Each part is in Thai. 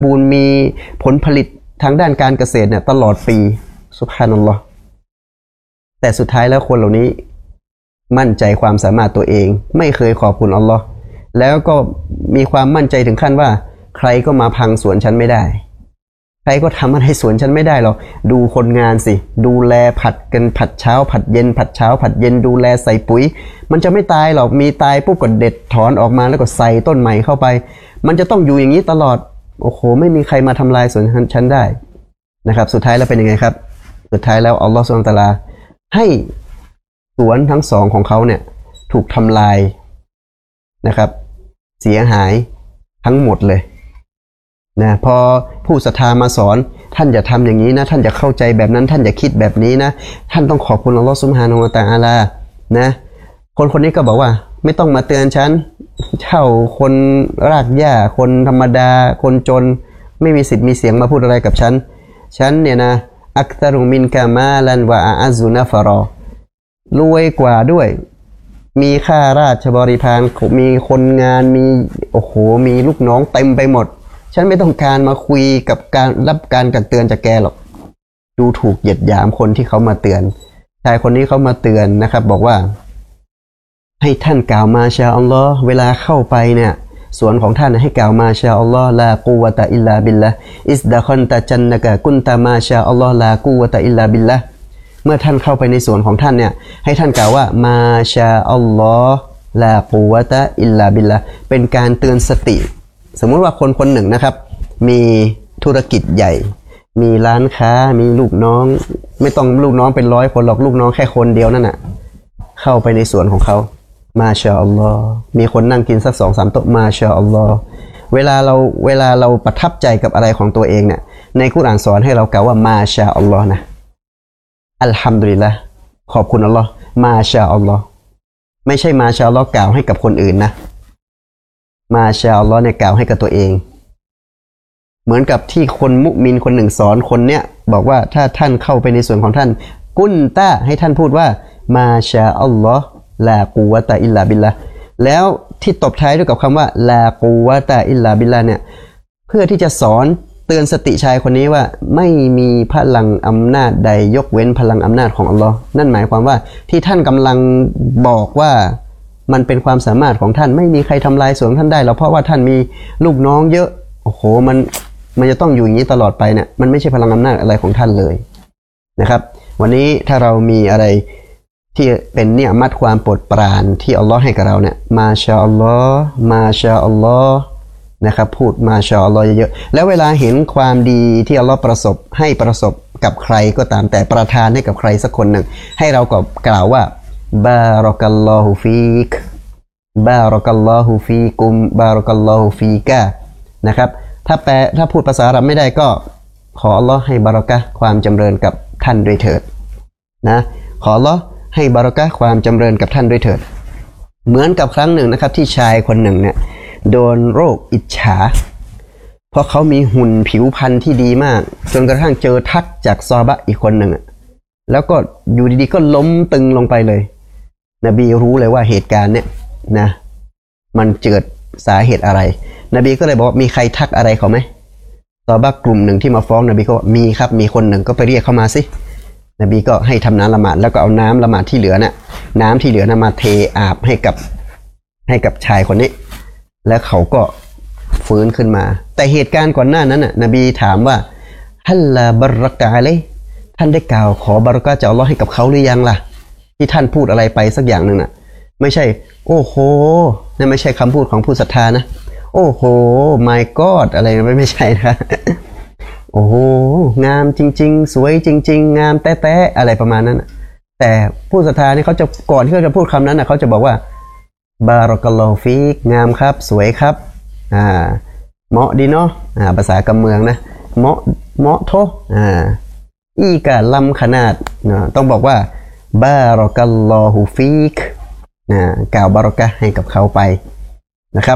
บูรณ์มีผลผลิตทางด้านการเกษตรเนี่ยตลอดปีซุบฮานัลลอฮ์แต่สุดท้ายแล้วคนเหล่านี้มั่นใจความสามารถตัวเองไม่เคยขอบคุณอัลลอฮ์แล้วก็มีความมั่นใจถึงขั้นว่าใครก็มาพังสวนฉันไม่ได้ใครก็ทำอะไรสวนฉันไม่ได้หรอกดูคนงานสิดูแลผัดกันผัดเช้าผัดเย็นผัดเช้าผัดเย็นดูแลใส่ปุ๋ยมันจะไม่ตายหรอกมีตายปุ๊บก็เด็ดถอนออกมาแล้วก็ใส่ต้นใหม่เข้าไปมันจะต้องอยู่อย่างนี้ตลอดโอ้โหไม่มีใครมาทำลายสวนฉันได้นะครับสุดท้ายแล้วเป็นยังไงครับสุดท้ายแล้วอัลลอฮฺซุบฮานะฮูวะตะอาลาให้สวนทั้งสองของเขาเนี่ยถูกทำลายนะครับเสียหายทั้งหมดเลยนะพอผู้ศรัทธามาสอนท่านอย่าทำอย่างนี้นะท่านอย่าเข้าใจแบบนั้นท่านอย่าคิดแบบนี้นะท่านต้องขอบคุณอัลลอฮฺซุบฮานะฮูวะตะอาลานะคนนี้ก็บอกว่าไม่ต้องมาเตือนฉันเช่าคนรากหญ้าคนธรรมดาคนจนไม่มีสิทธิ์มีเสียงมาพูดอะไรกับฉันเนี่ยนะอักตารุมินกามาลันวะอาซุนะฟารอรวยกว่าด้วยมีข้าราชบริพารมีคนงานมีโอ้โหมีลูกน้องเต็มไปหมดฉันไม่ต้องการมาคุยกับการรับการตักเตือนจากแกหรอกดูถูกเหยียดหยามคนที่เขามาเตือนชายคนนี้เขามาเตือนนะครับบอกว่าให้ท่านกล่าวมาชาอัลลอฮ์เวลาเข้าไปเนี่ยสวนของท่านให้กล่าวมาชาอัลลอฮ์ลากูวะตะอิลลาบิลละอิสดะคอนตะจันนะกะกุนตะมาชาอัลลอฮ์ลากูวะตะอิลลาบิลละเมื่อท่านเข้าไปในสวนของท่านเนี่ยให้ท่านกล่าวว่ามาชาอัลลอฮ์ลากูวะตะอิลลาบิลละเป็นการเตือนสติสมมุติว่าคนหนึ่งนะครับมีธุรกิจใหญ่มีร้านค้ามีลูกน้องไม่ต้องลูกน้องเป็น100 คนหรอกลูกน้องแค่คนเดียวนั่นน่ะเข้าไปในสวนของเขามาชาอัลลอฮ์มีคนนั่งกินสัก2-3 โต๊ะมาชาอัลลอฮ์เวลาเราประทับใจกับอะไรของตัวเองเนี่ยในกุรอานสอนให้เรากล่าวว่ามาชาอัลลอฮ์นะอัลฮัมดุลิลละห์ขอบคุณอัลลอฮ์มาชาอัลลอฮ์ไม่ใช่มาชาอัลลอฮ์กล่าวให้กับคนอื่นนะมาชาอัลลอฮ์เนี่ยกล่าวให้กับตัวเองเหมือนกับที่คนมุมินคนหนึ่งสอนคนเนี้ยบอกว่าถ้าท่านเข้าไปในส่วนของท่านกุนตะให้ท่านพูดว่ามาชาอัลลอฮ์ลากูวะตะอิลลาบิลละแล้วที่ตบท้ายด้วยกับคำว่าลากูวะตะอิลลาบิลละเนี่ยเพื่อที่จะสอนเตือนสติชายคนนี้ว่าไม่มีพลังอำนาจใดยกเว้นพลังอำนาจของอัลลอฮ์นั่นหมายความว่าที่ท่านกำลังบอกว่ามันเป็นความสามารถของท่านไม่มีใครทำลายสวนท่านได้หรอกเพราะว่าท่านมีลูกน้องเยอะโอ้โหมันจะต้องอยู่อย่างนี้ตลอดไปเนี่ยมันไม่ใช่พลังอำนาจอะไรของท่านเลยนะครับวันนี้ถ้าเรามีอะไรที่เป็นเนี่ยมัดความโปรดปรานที่อัลลอฮ์ให้กับเราเนี่ยมาชาอัลลอฮ์มาชาอัลลอฮ์นะครับพูดมาชาอัลลอฮ์เยอะๆแล้วเวลาเห็นความดีที่อัลลอฮ์ประสบกับใครก็ตามแต่ประทานให้กับใครสักคนหนึ่งให้เราก็กล่าวว่าบารักัลลอฮุฟีกบารักัลลอฮุฟีกุมบารักัลลอฮุฟีกะนะครับถ้าพูดภาษาอาหรับไม่ได้ก็ขออัลลอฮ์ให้บารอกะห์ความจำเริญกับท่านด้วยเถิดนะขออัลลอฮ์ให้บารอกะห์ความจำเริญกับท่านด้วยเถิดเหมือนกับครั้งหนึ่งนะครับที่ชายคนหนึ่งเนี่ยโดนโรคอิจฉาเพราะเขามีหุ่นผิวพรรณที่ดีมากจนกระทั่งเจอทักจากซอบะอีกคนหนึ่งแล้วก็อยู่ดีๆก็ล้มตึงลงไปเลยนบีรู้เลยว่าเหตุการณ์เนี่ยนะมันเกิดสาเหตุอะไรนบีก็เลยบอกว่ามีใครทักอะไรเขาไหมซอบะกลุ่มหนึ่งที่มาฟ้องนบีก็มีครับมีคนหนึ่งก็ไปเรียกเข้ามาสินบีก็ให้ทำน้ำละหมาดแล้วก็เอาน้ำละหมาดที่เหลือน่ะน้ำที่เหลือน่ะมาเทอาบให้กับชายคนนี้แล้วเขาก็ฟื้นขึ้นมาแต่เหตุการณ์ก่อนหน้านั้นน่ะนบีถามว่าฮัลลาบารอกะอะลัยท่านได้กล่าวขอบารอกะห์จากอัลเลาะห์ให้กับเขาหรือยังล่ะที่ท่านพูดอะไรไปสักอย่างหนึ่งน่ะไม่ใช่โอ้โหนั่นไม่ใช่คำพูดของผู้ศรัทธานะโอ้โห my god อะไรไม่ใช่นะโอ้โหงามจริงๆสวยจริงๆงามแต๊ะๆอะไรประมาณนั้นแต่ผู้ศรัทธานี่เขาจะก่อนที่เขาจะพูดคำนั้นนะเขาจะบอกว่าบารักัลลอฮุฟีกงามครับสวยครับเหมาะดีเนาะภาษากำเมืองนะเหมาะโทอีกะลำขนาดต้องบอกว่าบารักัลลอฮุฟีกกล่าวบารอกะห์ให้กับเขาไปนะครับ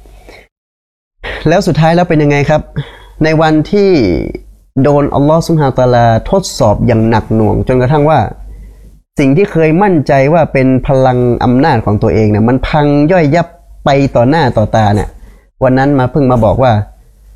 แล้วสุดท้ายแล้วเป็นยังไงครับในวันที่โดนอัลลอฮฺซุบฮานะฮูวะตะอาลาทดสอบอย่างหนักหน่วงจนกระทั่งว่าสิ่งที่เคยมั่นใจว่าเป็นพลังอำนาจของตัวเองเนี่ยมันพังย่อยยับไปต่อหน้าต่อตาเนี่ยวันนั้นเพิ่งมาบอกว่า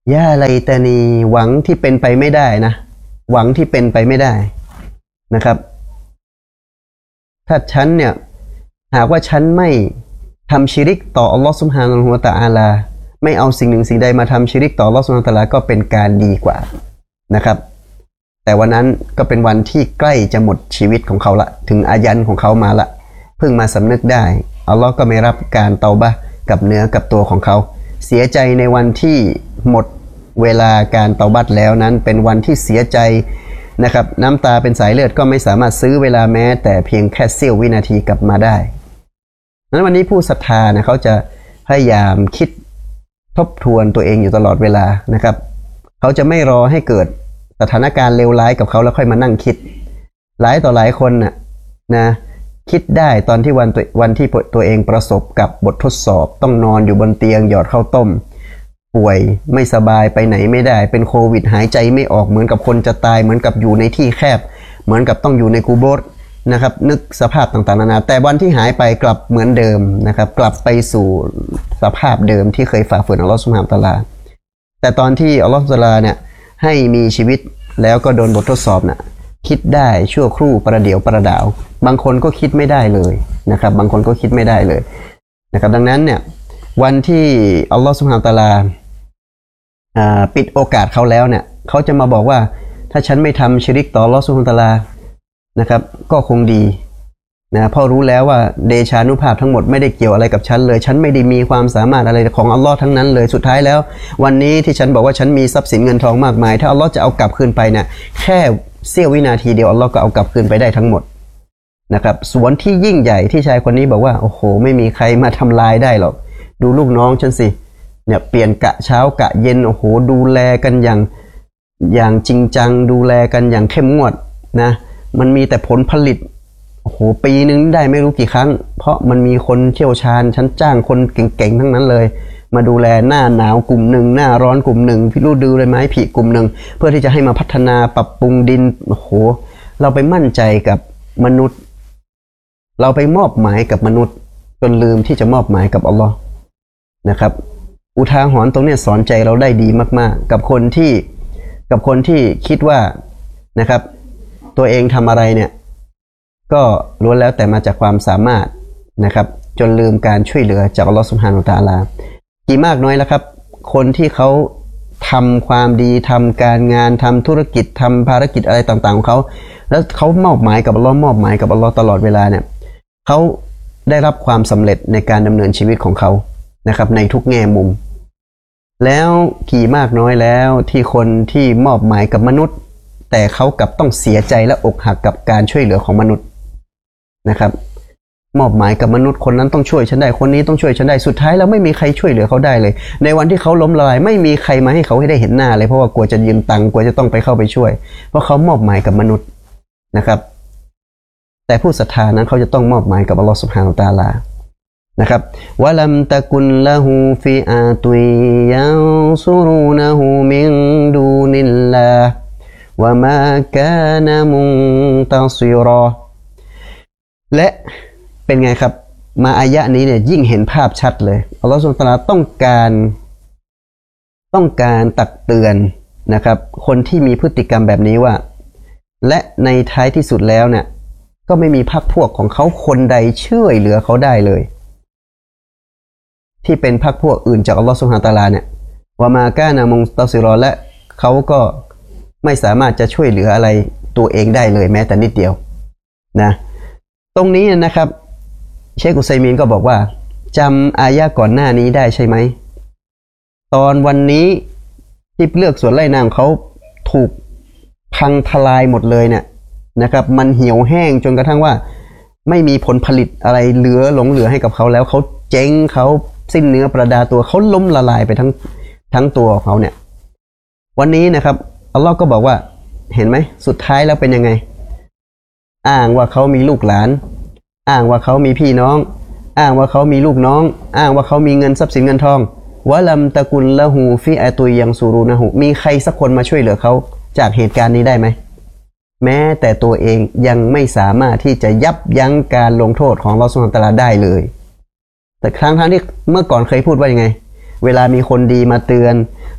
ยาไลตานีหวังที่เป็นไปไม่ได้นะหวังที่เป็นไปไม่ได้นะครับถ้าฉันเนี่ยหากว่าฉันไม่ทำชิริกต่ออัลลอฮฺซุบฮานะฮูวะตะอาลาไม่เอาสิ่งหนึ่งสิ่งใดมาทำชิริกต่ออัลลอฮฺซุบฮานะฮูวะตะอาลาก็เป็นการดีกว่านะครับแต่วันนั้นก็เป็นวันที่ใกล้จะหมดชีวิตของเขาละถึงอายันของเขามาละเพิ่งมาสำนึกได้อัลลอฮ์ก็ไม่รับการเตาบะห์กับเนื้อกับตัวของเขาเสียใจในวันที่หมดเวลาการเตาบัตแล้วนั้นเป็นวันที่เสียใจนะครับน้ำตาเป็นสายเลือดก็ไม่สามารถซื้อเวลาแม้แต่เพียงแค่เสี้ยววินาทีกลับมาได้นั้นวันนี้ผู้ศรัทธานะเขาจะพยายามคิดทบทวนตัวเองอยู่ตลอดเวลานะครับเขาจะไม่รอให้เกิดสถานการณ์เลวร้ายกับเขาแล้วค่อยมานั่งคิดหลายต่อหลายคนนะคิดได้ตอนที่วันที่ตัวเองประสบกับบททดสอบต้องนอนอยู่บนเตียงหยอดข้าวต้มป่วยไม่สบายไปไหนไม่ได้เป็นโควิดหายใจไม่ออกเหมือนกับคนจะตายเหมือนกับอยู่ในที่แคบเหมือนกับต้องอยู่ในกูโบสนะครับนึกสภาพต่างๆนานาแต่วันที่หายไปกลับเหมือนเดิมนะครับกลับไปสู่สภาพเดิมที่เคยฝ่าฝืนอัลลอฮฺซุบฮานะฮูวะตะอาลาแต่ตอนที่อัลลอฮฺซุบฮานะฮูวะตะอาลาเนี่ยให้มีชีวิตแล้วก็โดนบททดสอบคิดได้ชั่วครู่ประเดี๋ยวประดาวบางคนก็คิดไม่ได้เลยนะครับบางคนก็คิดไม่ได้เลยนะครับดังนั้นเนี่ยวันที่อัลลอฮฺซุบฮานะฮูวะตะอาลาปิดโอกาสเขาแล้วเนี่ยเขาจะมาบอกว่าถ้าฉันไม่ทำชิริกต่ออัลลอฮฺซุบฮานะฮูวะตะอาลานะครับก็คงดีนะเพราะรู้แล้วว่าเดชานุภาพทั้งหมดไม่ได้เกี่ยวอะไรกับฉันเลยฉันไม่ได้มีความสามารถอะไรของอัลลอฮ์ทั้งนั้นเลยสุดท้ายแล้ววันนี้ที่ฉันบอกว่าฉันมีทรัพย์สินเงินทองมากมายถ้าอัลลอฮ์จะเอากลับคืนไปเนี่ยแค่เสี้ยววินาทีเดียวอัลลอฮ์ก็เอากลับคืนไปได้ทั้งหมดนะครับสวนที่ยิ่งใหญ่ที่ชายคนนี้บอกว่าโอ้โหไม่มีใครมาทำลายได้หรอกดูลูกน้องฉันสิเนี่ยเปลี่ยนกะเช้ากะเย็นโอ้โหดูแลกันอย่างจริงจังดูแลกันอย่างเข้มงวดนะมันมีแต่ผลผลิตโอ้โหปีนึงได้ไม่รู้กี่ครั้งเพราะมันมีคนเชี่ยวชาญฉันจ้างคนเก่งๆทั้งนั้นเลยมาดูแลหน้าหนาวกลุ่มหนึ่งหน้าร้อนกลุ่มหนึ่งพี่รู้ดูเลยไหมผีกลุ่มหนึ่งเพื่อที่จะให้มาพัฒนาปรับปรุงดินโอ้โหเราไปมั่นใจกับมนุษย์เราไปมอบหมายกับมนุษย์จนลืมที่จะมอบหมายกับอัลลอฮ์นะครับอุทาหรณ์ตรงนี้สอนใจเราได้ดีมากๆกับคนที่คิดว่านะครับตัวเองทำอะไรเนี่ยก็ล้วนแล้วแต่มาจากความสามารถนะครับจนลืมการช่วยเหลือจากอัลลอฮฺซุบฮานะฮูวะตะอาลากี่มากน้อยแล้วครับคนที่เขาทำความดีทำการงานทำธุรกิจทำภารกิจอะไรต่างๆของเขาแล้วเขามอบหมายกับอัลลอฮ์มอบหมายกับอัลลอฮ์ตลอดเวลาเนี่ยเขาได้รับความสำเร็จในการดำเนินชีวิตของเขานะครับในทุกแง่มุมแล้วกี่มากน้อยแล้วที่คนที่มอบหมายกับมนุษย์แต่เขากลับต้องเสียใจและอกหักกับการช่วยเหลือของมนุษย์นะครับมอบหมายกับมนุษย์คนนั้นต้องช่วยฉันได้คนนี้ต้องช่วยฉันได้สุดท้ายแล้วไม่มีใครช่วยเหลือเขาได้เลยในวันที่เขาล้มละลายไม่มีใครมาให้เขาให้ได้เห็นหน้าเลยเพราะว่ากลัวจะยืมตังค์กลัวจะต้องไปเข้าไปช่วยเพราะเขามอบหมายกับมนุษย์นะครับแต่ผู้ศรัทธานั้นเขาจะต้องมอบหมายกับอัลลอฮฺซุบฮานะฮูวะตะอาลานะครับวะลัมตะกุนละฮูฟิอาตุยันซุรูนะฮูมินดูนิลลาห์วะมา กานะมุนตัซิรอและเป็นไงครับมาอายะนี้เนี่ยยิ่งเห็นภาพชัดเลยอัลลอฮฺซุบฮานะฮูวะตะอาลาต้องการตักเตือนนะครับคนที่มีพฤติกรรมแบบนี้ว่าและในท้ายที่สุดแล้วเนี่ยก็ไม่มีพรรคพวกของเขาคนใดช่วยเหลือเขาได้เลยที่เป็นพรรคพวกอื่นจากอัลลอฮฺซุบฮานะฮูวะตะอาลาเนี่ยวะมากานะมุนตัซิรอและเขาก็ไม่สามารถจะช่วยเหลืออะไรตัวเองได้เลยแม้แต่นิดเดียวนะตรงนี้นะครับเชคอุซัยมีนก็บอกว่าจำอายะก่อนหน้านี้ได้ใช่ไหมตอนวันนี้ที่เลือกสวนไร่นาของเขาถูกพังทลายหมดเลยเนี่ยนะครับมันเหี่ยวแห้งจนกระทั่งว่าไม่มีผลผลิตอะไรเหลือให้กับเขาแล้วเขาเจ๊งเขาสิ้นเนื้อประดาตัวเขาล้มละลายไปทั้งตัวของเขาเนี่ยวันนี้นะครับอัลลอฮ์ก็บอกว่าเห็นไหมสุดท้ายแล้วเป็นยังไงอ้างว่าเขามีลูกหลานอ้างว่าเขามีพี่น้องอ้างว่าเขามีลูกน้องอ้างว่าเขามีเงินทรัพย์สินเงินทองวะลัมตะกุลละฮูฟิอาตุยังซูรูนะฮูมีใครสักคนมาช่วยเหลือเขาจากเหตุการณ์นี้ได้ไหมแม้แต่ตัวเองยังไม่สามารถที่จะยับยั้งการลงโทษของอัลเลาะห์ซุบฮานะฮูวะตะอาลาได้เลยแต่ครั้งที่เมื่อก่อนเคยพูดว่ายังไงเวลามีคนดีมาเตือน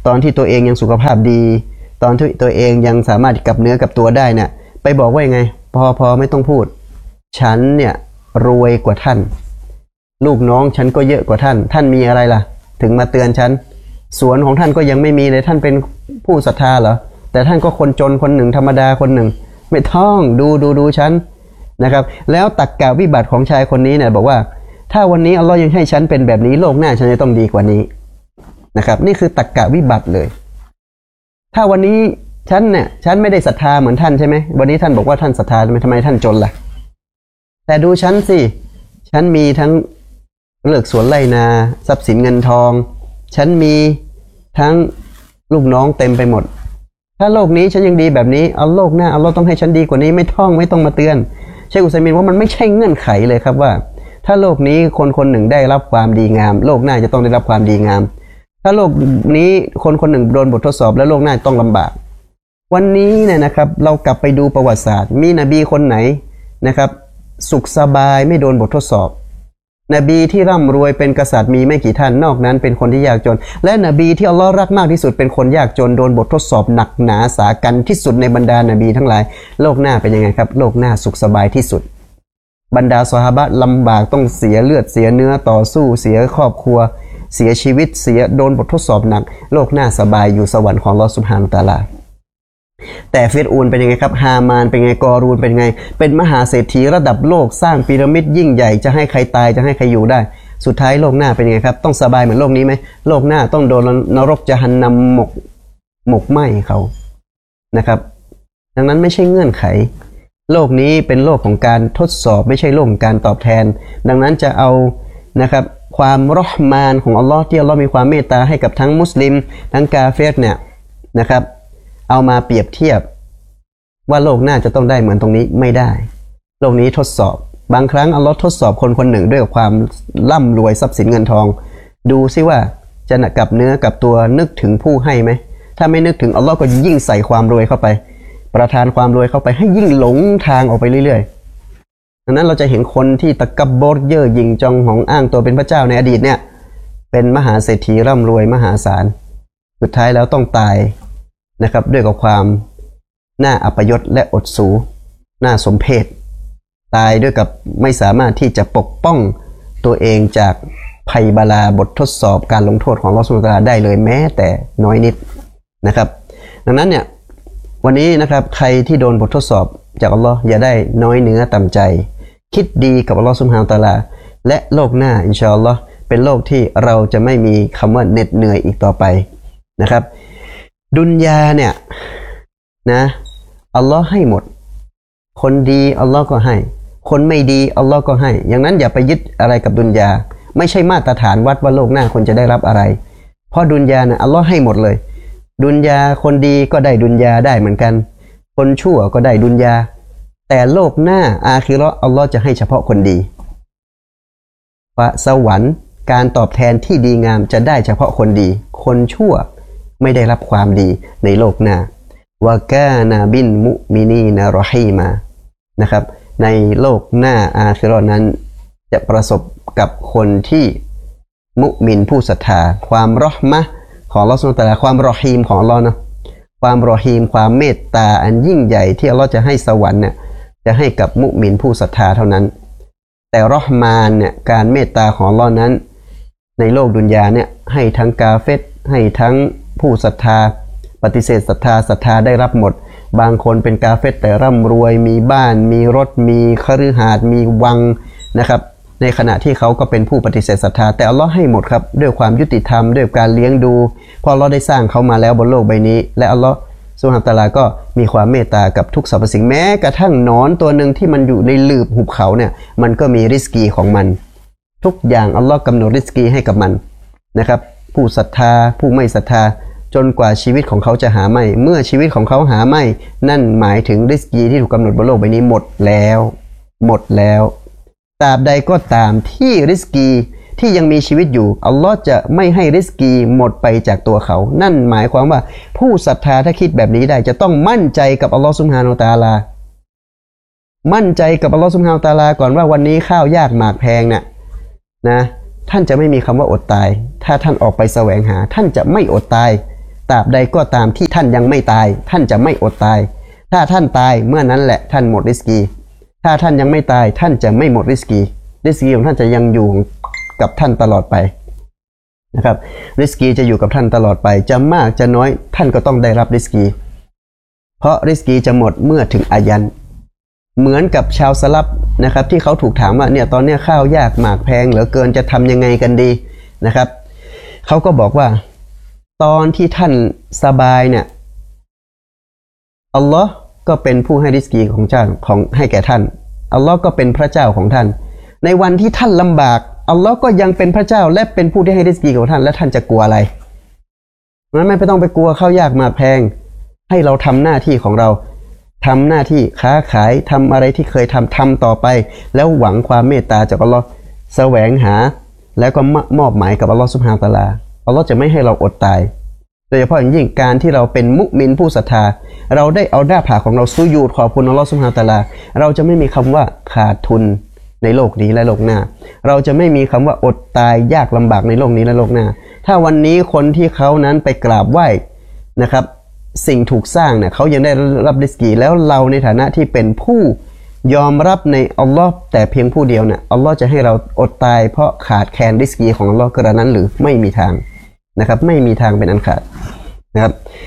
ตอนที่ตัวเองยังสุขภาพดีตอนที่ตัวเองยังสามารถกลับเนื้อกลับตัวได้เนี่ยไปบอกว่ายังไงพอไม่ต้องพูดฉันเนี่ยรวยกว่าท่านลูกน้องฉันก็เยอะกว่าท่านมีอะไรล่ะถึงมาเตือนฉันสวนของท่านก็ยังไม่มีเลยท่านเป็นผู้ศรัทธาเหรอแต่ท่านก็คนจนคนหนึ่งธรรมดาคนหนึ่งไม่ท่องดูฉันนะครับแล้วตรรกะวิบัติของชายคนนี้เนี่ยบอกว่าถ้าวันนี้อัลลอฮ์ยังให้ฉันเป็นแบบนี้โลกหน้าฉันจะต้องดีกว่านี้นะครับนี่คือตรรกะวิบัติเลยถ้าวันนี้ฉันไม่ได้ศรัทธาเหมือนท่านใช่ไหมวันนี้ท่านบอกว่าท่านศรัทธาทำไมท่านจนล่ะแต่ดูฉันสิฉันมีทั้งเลิกสวนไร่นาทรัพย์สินเงินทองฉันมีทั้งลูกน้องเต็มไปหมดถ้าโลกนี้ฉันยังดีแบบนี้เอาโลกหน้าอัลลอฮ์ต้องให้ฉันดีกว่านี้ไม่ต้องมาเตือนเชคอุซัยมินว่ามันไม่ใช่เงื่อนไขเลยครับว่าถ้าโลกนี้คนหนึ่งได้รับความดีงามโลกหน้าจะต้องได้รับความดีงามถ้าโลกนี้คนหนึ่งโดนบททดสอบแล้วโลกหน้าต้องลำบากวันนี้เนี่ยนะครับเรากลับไปดูประวัติศาสตร์มีนบีคนไหนนะครับสุขสบายไม่โดนบททดสอบนบีที่ร่ำรวยเป็นกษัตริย์มีไม่กี่ท่านนอกนั้นเป็นคนที่ยากจนและนบีที่อัลลอฮ์รักมากที่สุดเป็นคนยากจนโดนบททดสอบหนักหนาสากันที่สุดในบรรดานบีทั้งหลายโลกหน้าเป็นยังไงครับโลกหน้าสุขสบายที่สุดบรรดาซอฮาบะห์ลำบากต้องเสียเลือดเสียเนื้อต่อสู้เสียครอบครัวเสียชีวิตเสียโดนบททดสอบหนักโลกหน้าสบายอยู่สวรรค์ของอัลเลาะห์ซุบฮานะฮูวะตะอาลาแต่ฟิรอูนเป็นยังไงครับฮามานเป็นไงกอรูนเป็นไงเป็นมหาเศรษฐีระดับโลกสร้างพีระมิดยิ่งใหญ่จะให้ใครตายจะให้ใครอยู่ได้สุดท้ายโลกหน้าเป็นยังไงครับต้องสบายเหมือนโลกนี้ไหมโลกหน้าต้องโดนนรกจะหันนำหมกไหม้เขานะครับดังนั้นไม่ใช่เงื่อนไขโลกนี้เป็นโลกของการทดสอบไม่ใช่โลกของการตอบแทนดังนั้นจะเอานะครับความรอห์มานของอัลลอฮ์ที่อัลลอฮ์มีความเมตตาให้กับทั้งมุสลิมทั้งกาเฟรเนี่ยนะครับเอามาเปรียบเทียบว่าโลกหน้าจะต้องได้เหมือนตรงนี้ไม่ได้โลกนี้ทดสอบบางครั้งอัลลอฮ์ทดสอบคนหนึ่งด้วยความร่ำรวยทรัพย์สินเงินทองดูซิว่าจะกลับเนื้อกลับตัวนึกถึงผู้ให้ไหมถ้าไม่นึกถึงอัลลอฮ์ก็ยิ่งใส่ความรวยเข้าไปประทานความรวยเข้าไปให้ยิ่งหลงทางออกไปเรื่อยๆดังนั้นเราจะเห็นคนที่ตะกับบรเย่อหยิ่งจองหองอ้างตัวเป็นพระเจ้าในอดีตเนี่ยเป็นมหาเศรษฐีร่ำรวยมหาศาลสุดท้ายแล้วต้องตายนะครับด้วยกับความน่าอัปยศและอดสูน่าสมเพชตายด้วยกับไม่สามารถที่จะปกป้องตัวเองจากภัยบาลาบททดสอบการลงโทษของอัลเลาะห์ซุบฮานะฮูวะตะอาลาได้เลยแม้แต่น้อยนิดนะครับดังนั้นเนี่ยวันนี้นะครับใครที่โดนบททดสอบจากอัลเลาะห์อย่าได้น้อยเนื้อต่ำใจคิดดีกับอัลเลาะห์ซุบฮานะฮูวะตะอาลาและโลกหน้าอินชาอัลเลาะห์เป็นโลกที่เราจะไม่มีคำว่าเหน็ดเหนื่อยอีกต่อไปนะครับดุนยาเนี่ยนะอัลลอฮ์ให้หมดคนดีอัลลอฮ์ก็ให้คนไม่ดีอัลลอฮ์ก็ให้อย่างนั้นอย่าไปยึดอะไรกับดุนยาไม่ใช่มาตรฐานวัดว่าโลกหน้าคนจะได้รับอะไรเพราะดุนยาเนี่ยอัลลอฮ์ให้หมดเลยดุนยาคนดีก็ได้ดุนยาได้เหมือนกันคนชั่วก็ได้ดุนยาแต่โลกหน้าอาคิเราะห์อัลลอฮ์จะให้เฉพาะคนดีว่าสวรรค์การตอบแทนที่ดีงามจะได้เฉพาะคนดีคนชั่วไม่ได้รับความดีในโลกหน้าวะกานะบินมุมินีนะรอฮีมานะครับในโลกหน้าอาคิเราะห์นั้นจะประสบกับคนที่มุมินผู้ศรัทธาความรอห์มะห์ของอัลเลาะห์ซุบฮานะฮูวะตะอาลาความรอฮีมของอัลเลาะห์นะความรอฮีมความเมตตาอันยิ่งใหญ่ที่อัลเลาะห์จะให้สวรรค์เนี่ยจะให้กับมุมินผู้ศรัทธาเท่านั้นแต่รอห์มานเนี่ยการเมตตาของอัลเลาะห์นั้นในโลกดุนยาเนี่ยให้ทั้งกาเฟรให้ทั้งผู้ศรัทธาปฏิเสธศรัทธาได้รับหมดบางคนเป็นกาเฟรแต่ร่ำรวยมีบ้านมีรถมีคฤหาสน์มีวังนะครับในขณะที่เขาก็เป็นผู้ปฏิเสธศรัทธาแต่อัลเลาะห์ให้หมดครับด้วยความยุติธรรมด้วยการเลี้ยงดูเพราะอัลเลาะห์ได้สร้างเขามาแล้วบนโลกใบนี้และอัลเลาะห์ซุบฮานะฮูวะตะอาลาก็มีความเมตตากับทุกสรรพสิ่งแม้กระทั่งหนอนตัวหนึ่งที่มันอยู่ในหลืบหุบเขาเนี่ยมันก็มีริสกีของมันทุกอย่างอัลเลาะห์กำหนดริสกีให้กับมันนะครับผู้ศรัทธาผู้ไม่ศรัทธาจนกว่าชีวิตของเขาจะหาไม่เมื่อชีวิตของเขาหาไม่นั่นหมายถึงริสกีที่ถูกกำหนดบนโลกใบนี้หมดแล้วตราบใดก็ตามที่ริสกีที่ยังมีชีวิตอยู่อัลลอฮ์จะไม่ให้ริสกีหมดไปจากตัวเขานั่นหมายความว่าผู้ศรัทธาถ้าคิดแบบนี้ได้จะต้องมั่นใจกับอัลลอฮ์ซุบฮานะฮูวะตะอาลามั่นใจกับอัลลอฮ์ซุบฮานะฮูวะตะอาลาก่อนว่าวันนี้ข้าวยากหมากแพงเนี่ยนะท่านจะไม่มีคำว่าอดตายถ้าท่านออกไปแสวงหาท่านจะไม่อดตายตราบใดก็ตามที่ท่านยังไม่ตายท่านจะไม่อดตายถ้าท่านตายเมื่อนั้นแหละท่านหมดริสกีถ้าท่านยังไม่ตายท่านจะไม่หมดริสกีของท่านจะยังอยู่กับท่านตลอดไปนะครับริสกีจะอยู่กับท่านตลอดไปจะมากจะน้อยท่านก็ต้องได้รับริสกีเพราะริสกีจะหมดเมื่อถึงอายันเหมือนกับชาวสลับนะครับที่เขาถูกถามว่าเนี่ยตอนนี้ข้าวยากหมากแพงเหลือเกินจะทำยังไงกันดีนะครับเขาก็บอกว่าตอนที่ท่านสบายเนี่ยอัลลอฮ์ก็เป็นผู้ให้ริสกีของเจ้าของให้แก่ท่านอัลลอฮ์ก็เป็นพระเจ้าของท่านในวันที่ท่านลำบากอัลลอฮ์ก็ยังเป็นพระเจ้าและเป็นผู้ที่ให้ริสกีของท่านและท่านจะกลัวอะไรนั้นไม่ต้องไปกลัวข้าวยากหมากแพงให้เราทำหน้าที่ของเราทำหน้าที่ค้าขายทำอะไรที่เคยทำต่อไปแล้วหวังความเมตตาจากอัลลอฮ์แสวงหาแล้วก็มอบหมายกับอัลลอฮ์ซุบฮานะฮูวะตะอาลาอัลลอฮ์จะไม่ให้เราอดตายโดยเฉพาะอย่างยิ่งการที่เราเป็นมุมินผู้ศรัทธาเราได้เอาหน้าผากของเราซุญูดขอบคุณอัลลอฮ์ซุบฮานะฮูวะตะอาลาเราจะไม่มีคำว่าขาดทุนในโลกนี้และโลกหน้าเราจะไม่มีคำว่าอดตายยากลำบากในโลกนี้และโลกหน้าถ้าวันนี้คนที่เขานั้นไปกราบไหว้นะครับสิ่งถูกสร้างเนี่ยเขายังได้รับริสกีแล้วเราในฐานะที่เป็นผู้ยอมรับในอัลลอฮ์แต่เพียงผู้เดียวเนี่ยอัลลอฮ์จะให้เราอดตายเพราะขาดแคลนริสกีของอัลลอฮ์กระนั้นหรือไม่มีทางนะครับไม่มีทางเป็นอันขาดนะครับ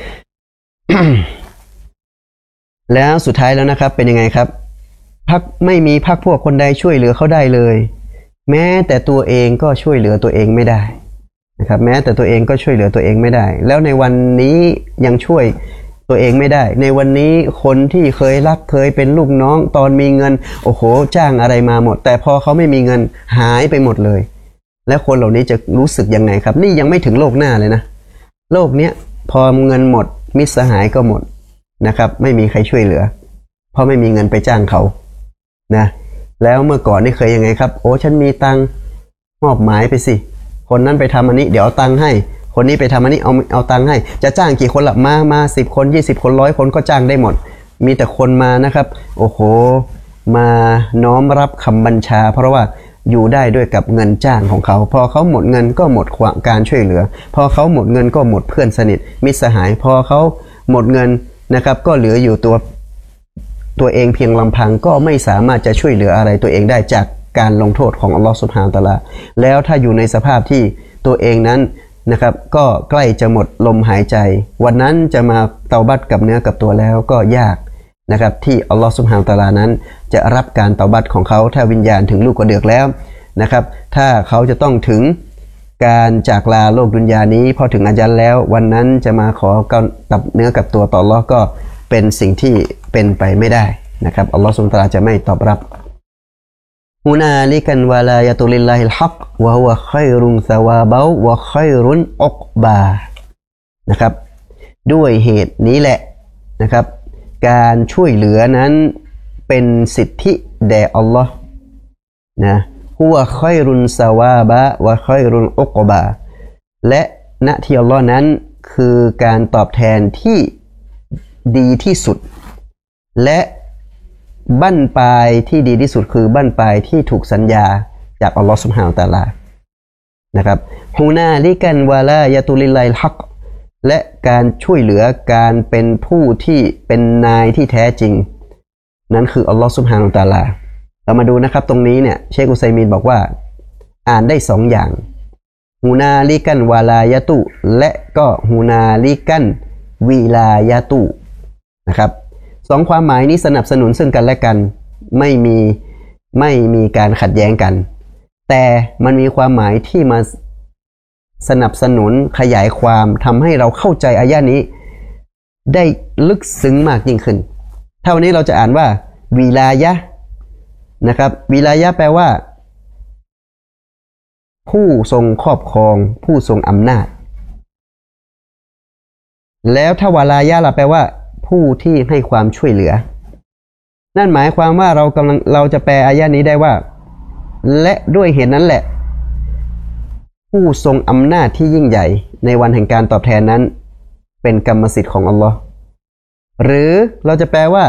แล้วสุดท้ายแล้วนะครับเป็นยังไงครับไม่มีพรรคพวกคนใดช่วยเหลือเขาได้เลยแม้แต่ตัวเองก็ช่วยเหลือตัวเองไม่ได้นะครับแม้แต่ตัวเองก็ช่วยเหลือตัวเองไม่ได้แล้วในวันนี้ยังช่วยตัวเองไม่ได้ในวันนี้คนที่เคยรักเคยเป็นลูกน้องตอนมีเงินโอ้โหจ้างอะไรมาหมดแต่พอเขาไม่มีเงินหายไปหมดเลยและคนเหล่านี้จะรู้สึกยังไงครับนี่ยังไม่ถึงโลกหน้าเลยนะโลกเนี้ยพอเงินหมดมิตรสหายก็หมดนะครับไม่มีใครช่วยเหลือเพราะไม่มีเงินไปจ้างเขานะแล้วเมื่อก่อนนี่เคยยังไงครับโอ้ฉันมีตังค์มอบหมายไปสิคนนั้นไปทำอันนี้เดี๋ยวเอาตังค์ให้คนนี้ไปทำอันนี้เอาตังค์ให้จะจ้างกี่คนละมา10 คน20 คน100 คนก็จ้างได้หมดมีแต่คนมานะครับโอ้โหมาน้อมรับคำบัญชาเพราะว่าอยู่ได้ด้วยกับเงินจ้างของเขาพอเขาหมดเงินก็หมดการช่วยเหลือพอเขาหมดเงินก็หมดเพื่อนสนิทมิตรสหายพอเขาหมดเงินนะครับก็เหลืออยู่ตัวเองเพียงลำพังก็ไม่สามารถจะช่วยเหลืออะไรตัวเองได้จากการลงโทษของอัลลอฮฺซุบฮานะฮูวะตะอาลาแล้วถ้าอยู่ในสภาพที่ตัวเองนั้นนะครับก็ใกล้จะหมดลมหายใจวันนั้นจะมาเตาบัตกับเนื้อกับตัวแล้วก็ยากนะครับที่อัลลอฮฺซุบฮานะฮูวะตะอาลานั้นจะรับการเตาบัตของเขาถ้าวิญญาณถึงลูกกระเดือกแล้วนะครับถ้าเขาจะต้องถึงการจากลาโลกดุนยานี้พอถึงอาญัลแล้ววันนั้นจะมาขอกับเนื้อกับตัวต่ออัลลอฮ์ก็เป็นสิ่งที่เป็นไปไม่ได้นะครับอัลลอฮฺซุบฮานะฮูวะตะอาลาจะไม่ตอบรับฮุนาลิกันวะลายะตุลิลลาฮิลฮักวะฮุวะค็อยรุนซะวาบะวะค็อยรุนอุกบานะครับด้วยเหตุนี้แหละนะครับการช่วยเหลือนั้นเป็นสิทธิแด่อัลลอฮ์นะฮุวะค็อยรุนซะวาบะวะค็อยรุนอุกบาและณที่อัลลอฮ์นั้นคือการตอบแทนที่ดีที่สุดและบั้นปลายที่ดีที่สุดคือบั้นปลายที่ถูกสัญญาจากอัลลอฮฺซุบฮานะฮูวะตะอาลานะครับฮุนาลิกันวะลายะตุลิลลาฮิลฮักและการช่วยเหลือการเป็นผู้ที่เป็นนายที่แท้จริงนั้นคืออัลลอฮฺซุบฮานะฮูวะตะอาลาเรามาดูนะครับตรงนี้เนี่ยเชคอุซัยมีนบอกว่าอ่านได้2อย่างฮุนาลิกันวะลายะตุและก็ฮุนาลิกันวิลายะตุนะครับ2ความหมายนี้สนับสนุนซึ่งกันและกันไม่มีการขัดแย้งกันแต่มันมีความหมายที่มาสนับสนุนขยายความทำให้เราเข้าใจอายะนี้ได้ลึกซึ้งมากยิ่งขึ้นถ้าวันนี้เราจะอ่านว่าวิลายะนะครับวิลายะแปลว่าผู้ทรงครอบครองผู้ทรงอำนาจแล้วถ้าวาลายะล่ะแปลว่าผู้ที่ให้ความช่วยเหลือนั่นหมายความว่าเราจะแปลอายะนี้ได้ว่าและด้วยเหตุนั้นแหละผู้ทรงอำนาจที่ยิ่งใหญ่ในวันแห่งการตอบแทนนั้นเป็นกรรมสิทธิ์ของอัลลอฮ์หรือเราจะแปลว่า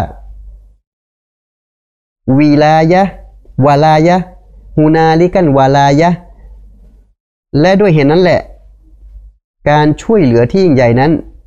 วิลายะวาลายะฮุนาลิกันวาลายะและด้วยเหตุนั้นแหละการช่วยเหลือที่ยิ่งใหญ่นั้น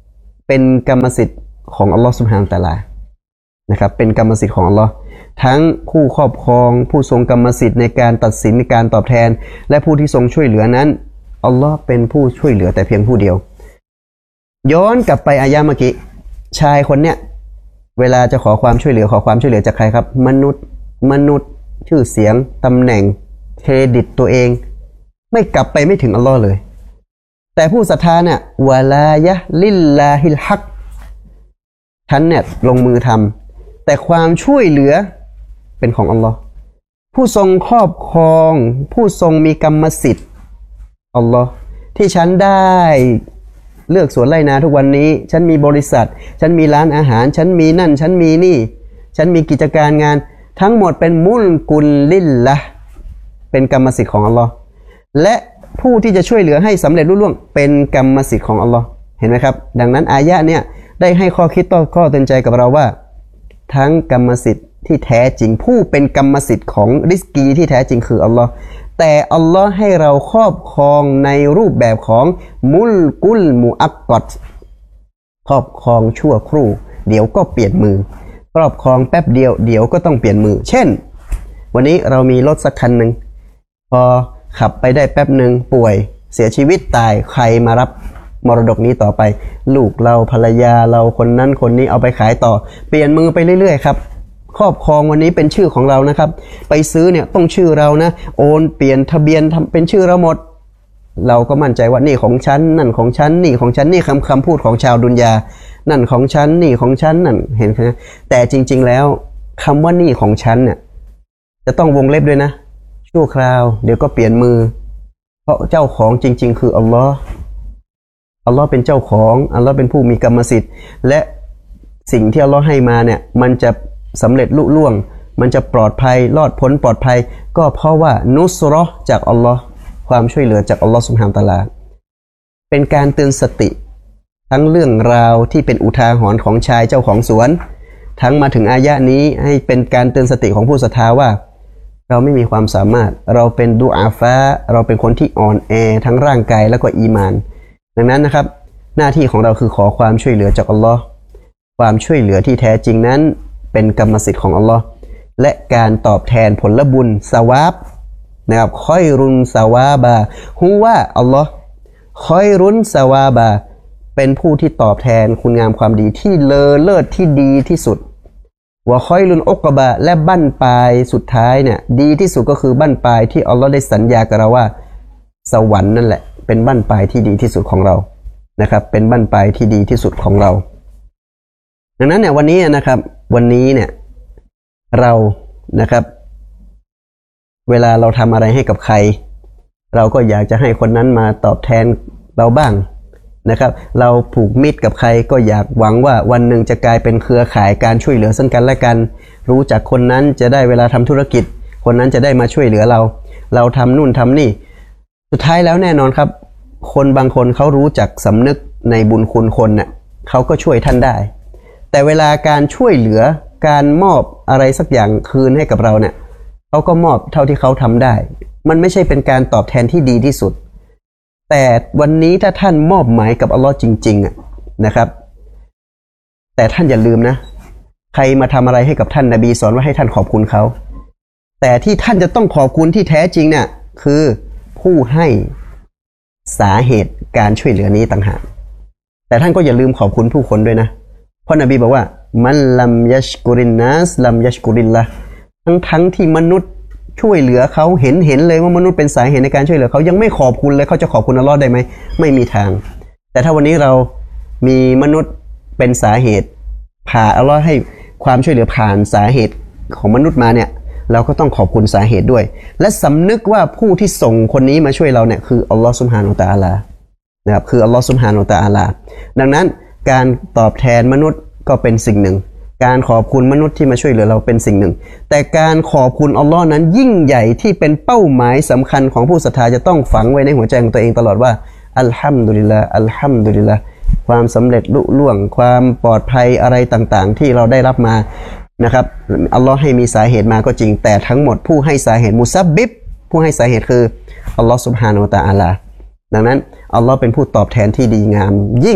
เป็นกรรมสิทธิ์ของอัลลอฮฺซุบฮานะฮูวะตะอาลานะครับเป็นกรรมสิทธิ์ของอัลลอฮ์ทั้งผู้ครอบครองผู้ทรงกรรมสิทธิ์ในการตัดสินในการตอบแทนและผู้ที่ทรงช่วยเหลือนั้นอัลลอฮ์เป็นผู้ช่วยเหลือแต่เพียงผู้เดียวย้อนกลับไปอายะเมื่อกี้ชายคนเนี้ยเวลาจะขอความช่วยเหลือจากใครครับมนุษย์ชื่อเสียงตำแหน่งเครดิตตัวเองไม่กลับไปไม่ถึงอัลลอฮ์เลยแต่ผู้ศรัทธาเนี่ยวะลายะลิลลาฮิลฮักฉันเนี่ยลงมือทำแต่ความช่วยเหลือเป็นของอัลลอฮ์ผู้ทรงครอบครองผู้ทรงมีกรรมสิทธิ์อัลลอฮ์ที่ฉันได้เลือกสวนไร่นาทุกวันนี้ฉันมีบริษัทฉันมีร้านอาหารฉันมีนั่นฉันมีนี่ฉันมีกิจการงานทั้งหมดเป็นมุลกุลลิลละเป็นกรรมสิทธิ์ของอัลลอฮ์และผู้ที่จะช่วยเหลือให้สำเร็จรุ่งเรืองเป็นกรรมสิทธิ์ของอัลลอฮ์เห็นไหมครับดังนั้นอายะเนี่ยได้ให้ข้อคิดต่อข้อเตือนใจกับเราว่าทั้งกรรมสิทธิ์ที่แท้จริงผู้เป็นกรรมสิทธิ์ของริสกีที่แท้จริงคืออัลลอฮ์แต่อัลลอฮ์ให้เราครอบครองในรูปแบบของมุลกุลมุอักกัดครอบครองชั่วครู่เดี๋ยวก็เปลี่ยนมือครอบครองแป๊บเดียวเดี๋ยวก็ต้องเปลี่ยนมือเช่นวันนี้เรามีรถสักคันหนึ่งพอขับไปได้แป๊บหนึ่งป่วยเสียชีวิตตายใครมารับมรดกนี้ต่อไปลูกเราภรรยาเราคนนั้นคนนี้เอาไปขายต่อเปลี่ยนมือไปเรื่อยๆครับครอบครองวันนี้เป็นชื่อของเรานะครับไปซื้อเนี่ยต้องชื่อเรานะโอนเปลี่ยนทะเบียนทำเป็นชื่อเราหมดเราก็มั่นใจว่านี่ของฉันนั่นของฉันนี่ของฉันนี่คำพูดของชาวดุนยานั่นของฉันนี่ของฉันนั่นเห็นไหมแต่จริงๆแล้วคำว่านี่ของฉันเนี่ยจะต้องวงเล็บด้วยนะชั่วคราวเดี๋ยวก็เปลี่ยนมือเพราะเจ้าของจริงๆคืออัลลอฮ์เป็นเจ้าของอัลลอฮ์เป็นผู้มีกรรมสิทธิ์และสิ่งที่อัลลอฮ์ให้มาเนี่ยมันจะสำเร็จลุล่วงมันจะปลอดภัยรอดพ้นปลอดภัยก็เพราะว่านุสเราะห์จากอัลลอฮ์ความช่วยเหลือจากอัลลอฮ์ซุบฮานะฮูวะตะอาลาเป็นการเตือนสติทั้งเรื่องราวที่เป็นอุทาหรณ์ของชายเจ้าของสวนทั้งมาถึงอายะนี้ให้เป็นการเตือนสติของผู้ศรัทธาว่าเราไม่มีความสามารถเราเป็นดุอาฟะเราเป็นคนที่อ่อนแอทั้งร่างกายและก็อีมานดังนั้นนะครับหน้าที่ของเราคือขอความช่วยเหลือจากอัลลอฮ์ความช่วยเหลือที่แท้จริงนั้นเป็นกรรมสิทธิ์ของอัลลอฮ์และการตอบแทนผลบุญสวาบนะครับค่อยรุนสวาบาฮูว่าอัลลอฮ์ค่อยรุนสวาบาเป็นผู้ที่ตอบแทนคุณงามความดีที่เลอเลิศที่ดีที่สุดว่าค่อยรุนอุกบะและบั้นปลายสุดท้ายเนี่ยดีที่สุดก็คือบั้นปลายที่อัลลอฮ์ได้สัญญากับเราว่าสวรรค์นั่นแหละเป็นบั้นปลายที่ดีที่สุดของเรานะครับเป็นบั้นปลายที่ดีที่สุดของเราดังนั้นเนี่ยวันนี้นะครับวันนี้เนี่ยเรานะครับเวลาเราทำอะไรให้กับใครเราก็อยากจะให้คนนั้นมาตอบแทนเราบ้างนะครับเราผูกมิตรกับใครก็อยากหวังว่าวันหนึ่งจะกลายเป็นเครือข่ายการช่วยเหลือซึ่งกันและกันรู้จักคนนั้นจะได้เวลาทำธุรกิจคนนั้นจะได้มาช่วยเหลือเราทำนู่นทำนี่สุดท้ายแล้วแน่นอนครับคนบางคนเขารู้จักสำนึกในบุญคุณคนเนี่ยเขาก็ช่วยท่านได้แต่เวลาการช่วยเหลือการมอบอะไรสักอย่างคืนให้กับเราเนี่ยเขาก็มอบเท่าที่เขาทำได้มันไม่ใช่เป็นการตอบแทนที่ดีที่สุดแต่วันนี้ถ้าท่านมอบหมายกับอัลลอฮ์จริงๆนะครับแต่ท่านอย่าลืมนะใครมาทำอะไรให้กับท่านนบีสอนว่าให้ท่านขอบคุณเขาแต่ที่ท่านจะต้องขอบคุณที่แท้จริงเนี่ยคือผู้ให้สาเหตุการช่วยเหลือนี้ต่างหากแต่ท่านก็อย่าลืมขอบคุณผู้คนด้วยนะเพราะนบีบอกว่ามันลัมยัชกุรินนัสลัมยัชกุริลละทั้งที่มนุษย์ช่วยเหลือเขาเห็นเลยว่ามนุษย์เป็นสาเหตุในการช่วยเหลือเขายังไม่ขอบคุณเลยเขาจะขอบคุณอัลลอฮ์ได้ไหมไม่มีทางแต่ถ้าวันนี้เรามีมนุษย์เป็นสาเหตุผ่าอัลลอฮ์ให้ความช่วยเหลือผ่านสาเหตุของมนุษย์มาเนี่ยเราก็ต้องขอบคุณสาเหตุด้วยและสำนึกว่าผู้ที่ส่งคนนี้มาช่วยเราเนี่ยคืออัลลอฮ์ซุบฮานะฮูวะตะอาลานะครับคืออัลลอฮ์ซุบฮานะฮูวะตะอาลาดังนั้นการตอบแทนมนุษย์ก็เป็นสิ่งหนึ่งการขอบคุณมนุษย์ที่มาช่วยเหลือเราเป็นสิ่งหนึ่งแต่การขอบคุณอัลลอฮ์นั้นยิ่งใหญ่ที่เป็นเป้าหมายสำคัญของผู้ศรัทธาจะต้องฝังไว้ในหัวใจของตัวเองตลอดว่าอัลฮัมดุลิลละอัลฮัมดุลิลละความสำเร็จลุล่วงความปลอดภัยอะไรต่างๆที่เราได้รับมานะครับอัลลอฮ์ให้มีสาเหตุมาก็จริงแต่ทั้งหมดผู้ให้สาเหตุมุซับบิบผู้ให้สาเหตุคืออัลลอฮ์ซุบฮานะฮูวะตะอาลาดังนั้นอัลลอฮ์เป็นผู้ตอบแทนที่ดีงามยิ่ง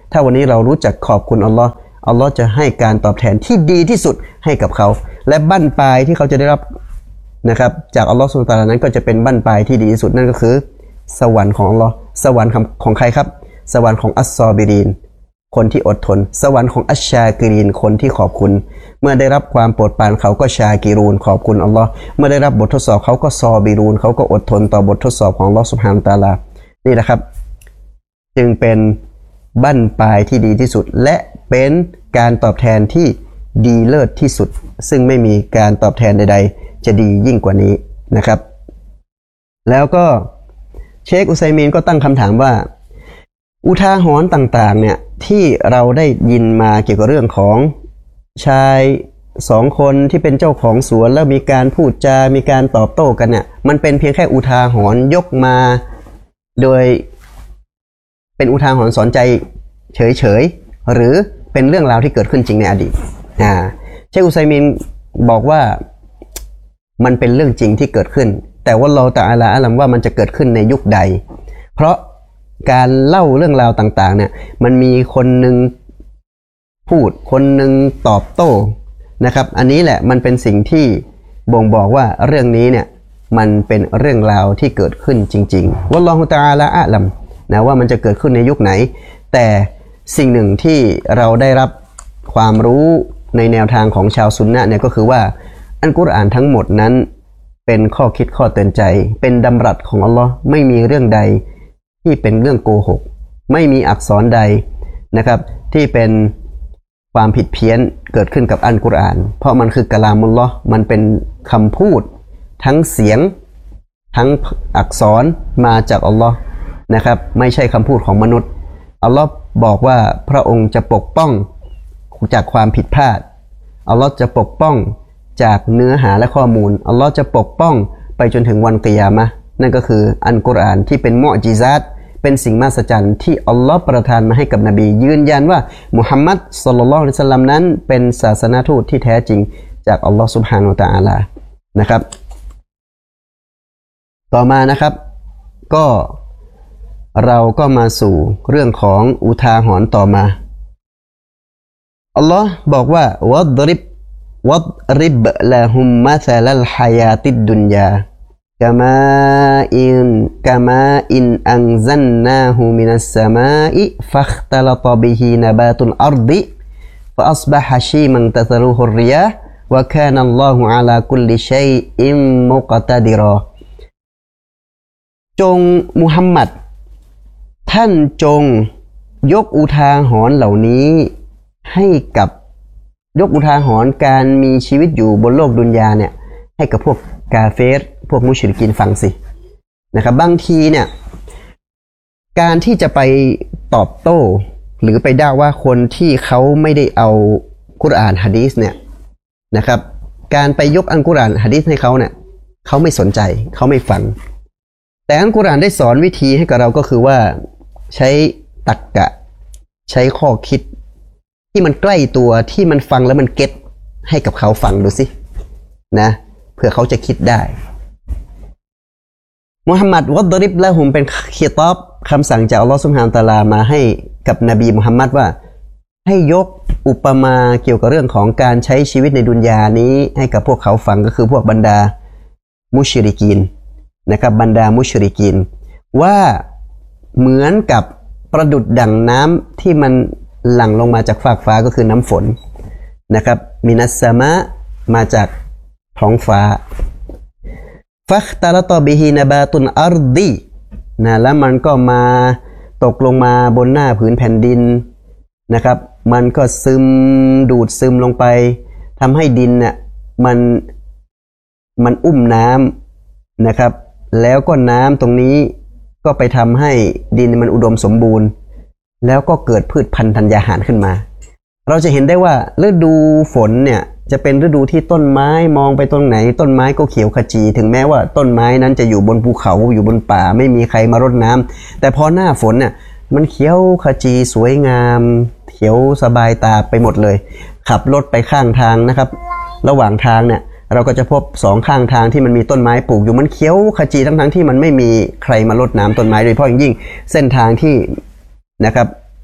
ถ้าวันนี้เรารู้จักขอบคุณอัลลอฮ์อัลลอฮ์จะให้การตอบแทนที่ดีที่สุดให้กับเขาและบั้นปลายที่เขาจะได้รับนะครับจากอัลลอฮ์ซุบฮานะฮูวะตะอาลานั้นก็จะเป็นบั้นปลายที่ดีที่สุดนั่นก็คือสวรรค์ของอัลลอฮ์สวรรค์ของใครครับสวรรค์ของอัสซอบิรีนคนที่อดทนสวรรค์ของอัชชากิรีนคนที่ขอบคุณเมื่อได้รับความโปรดปรานเขาก็ชากิรูนขอบคุณอัลลอฮ์เมื่อได้รับบททดสอบเขาก็ซอบิรูนเขาก็อดทนต่อบททดสอบของอัลลอฮ์ซุบฮานะฮูวะตะอาลานี่นะครับจึงเป็นบั้นปลายที่ดีที่สุดและเป็นการตอบแทนที่ดีเลิศที่สุดซึ่งไม่มีการตอบแทนใดๆจะดียิ่งกว่านี้นะครับแล้วก็เชคอุซัยมีนก็ตั้งคำถามว่าอุทาหรณ์ต่างๆเนี่ยที่เราได้ยินมาเกี่ยวกับเรื่องของชายสองคนที่เป็นเจ้าของสวนแล้วมีการพูดจามีการตอบโต้กันเนี่ยมันเป็นเพียงแค่อุทาหรณ์ยกมาโดยเป็นอุทาหรณ์สอนใจเฉยๆหรือเป็นเรื่องราวที่เกิดขึ้นจริงในอดีตเชคอุซัยมีนบอกว่ามันเป็นเรื่องจริงที่เกิดขึ้นแต่ว่าเราตะอาลาอัลลัมว่ามันจะเกิดขึ้นในยุคใดเพราะการเล่าเรื่องราวต่างๆเนี่ยมันมีคนหนึ่งพูดคนหนึ่งตอบโต้นะครับอันนี้แหละมันเป็นสิ่งที่บ่งบอกว่าเรื่องนี้เนี่ยมันเป็นเรื่องราวที่เกิดขึ้นจริงๆวัลลอฮุตะอาลาอะลัมนะว่ามันจะเกิดขึ้นในยุคไหนแต่สิ่งหนึ่งที่เราได้รับความรู้ในแนวทางของชาวซุนนะห์เนี่ยก็คือว่าอัลกุรอานทั้งหมดนั้นเป็นข้อคิดข้อเตือนใจเป็นดำรัสของอัลลอฮ์ไม่มีเรื่องใดที่เป็นเรื่องโกหกไม่มีอักษรใดนะครับที่เป็นความผิดเพี้ยนเกิดขึ้นกับอัลกุรอานเพราะมันคือกะลามุลลอฮ์มันเป็นคำพูดทั้งเสียงทั้งอักษรมาจากอัลลอฮ์นะครับไม่ใช่คำพูดของมนุษย์อัลลอฮ์บอกว่าพระองค์จะปกป้องจากความผิดพลาดอัลลอฮ์จะปกป้องจากเนื้อหาและข้อมูลอัลลอฮ์จะปกป้องไปจนถึงวันกิยามะห์นั่นก็คืออัลกุรอานที่เป็นมุอ์ญิซาตเป็นสิ่งมหัศจรรย์ที่อัลลอฮ์ประทานมาให้กับนบียืนยันว่ามุฮัมมัดศ็อลลัลลอฮุอะลัยฮิวะซัลลัมนั้นเป็นศาสนทูตที่แท้จริงจากอัลลอฮ์ซุบฮานะฮูวะตะอาลานะครับต่อมานะครับก็เราก็มาสู่เรื่องของอุทาหรณ์ต่อมาอัลลอฮ์บอกว่าวัดริบละฮุมมะซะลัลฮายาติดดุนยากะมาอินอันซัลนาฮูมินัสสมาอิฟัคตะละตะบิฮินะบาตุลอัรฎิฟะอัศบะฮะชีมันตะซะรุฮุรริยาฮ์วะกานัลลอฮุอะลาคุลลิชัยอิมมุกตะดิรอจงมุฮัมมัดท่านจงยกอุทาหรณ์เหล่านี้ให้กับยกอุทาหรณ์การมีชีวิตอยู่บนโลกดุนยาเนี่ยให้กับพวกกาเฟรพวกมุชริกีนฟังสินะครับบางทีเนี่ยการที่จะไปตอบโต้หรือไปด่าว่าคนที่เขาไม่ได้เอากุรอานหะดีษเนี่ยนะครับการไปยกอัลกุรอานหะดีษให้เขาเนี่ยเขาไม่สนใจเขาไม่ฟังแต่อัลกุรอานได้สอนวิธีให้กับเราก็คือว่าใช้ตรรกะใช้ข้อคิดที่มันใกล้ตัวที่มันฟังแล้วมันเก็ตให้กับเขาฟังดูสินะเพื่อเขาจะคิดได้มุฮัมมัดวัดริบละฮุมเป็นคิตอบคำสั่งจากอัลลอฮฺซุบฮานะฮูวะตะอาลามาให้กับนบีมุฮัมมัดว่าให้ยกอุปมาเกี่ยวกับเรื่องของการใช้ชีวิตในดุนยานี้ให้กับพวกเขาฟังก็คือพวกบรรดามุชริกีนนะครับบรรดามุชริกีนว่าเหมือนกับประดุจดั่งน้ำที่มันหลั่งลงมาจากฟากฟ้าก็คือน้ำฝนนะครับมินัสสมะมาจากท้องฟ้าฟัคตะละตอบิฮินะบาตุนอัรฎินะแล้วมันก็มาตกลงมาบนหน้าผืนแผ่นดินนะครับมันก็ซึมดูดซึมลงไปทำให้ดินเนี่ยมันอุ้มน้ำนะครับแล้วก็น้ำตรงนี้ก็ไปทำให้ดินมันอุดมสมบูรณ์แล้วก็เกิดพืชพันธุ์ธัญญาหารขึ้นมาเราจะเห็นได้ว่าฤดูฝนเนี่ยจะเป็นฤดูที่ต้นไม้มองไปตรงไหนต้นไม้ก็เขียวขจีถึงแม้ว่าต้นไม้นั้นจะอยู่บนภูเขาอยู่บนป่าไม่มีใครมารดน้ำแต่พอหน้าฝนเนี่ยมันเขียวขจีสวยงามเขียวสบายตาไปหมดเลยขับรถไปข้างทางนะครับระหว่างทางเนี่ยเราก็จะพบสองข้างทางที่มันมีต้นไม้ปลูกอยู่มันเขียวขจีทั้งที่มันไม่มีใครมารดน้ำต้นไม้โดยเฉพาะอย่างยิ่งเส้นทางที่นะครับ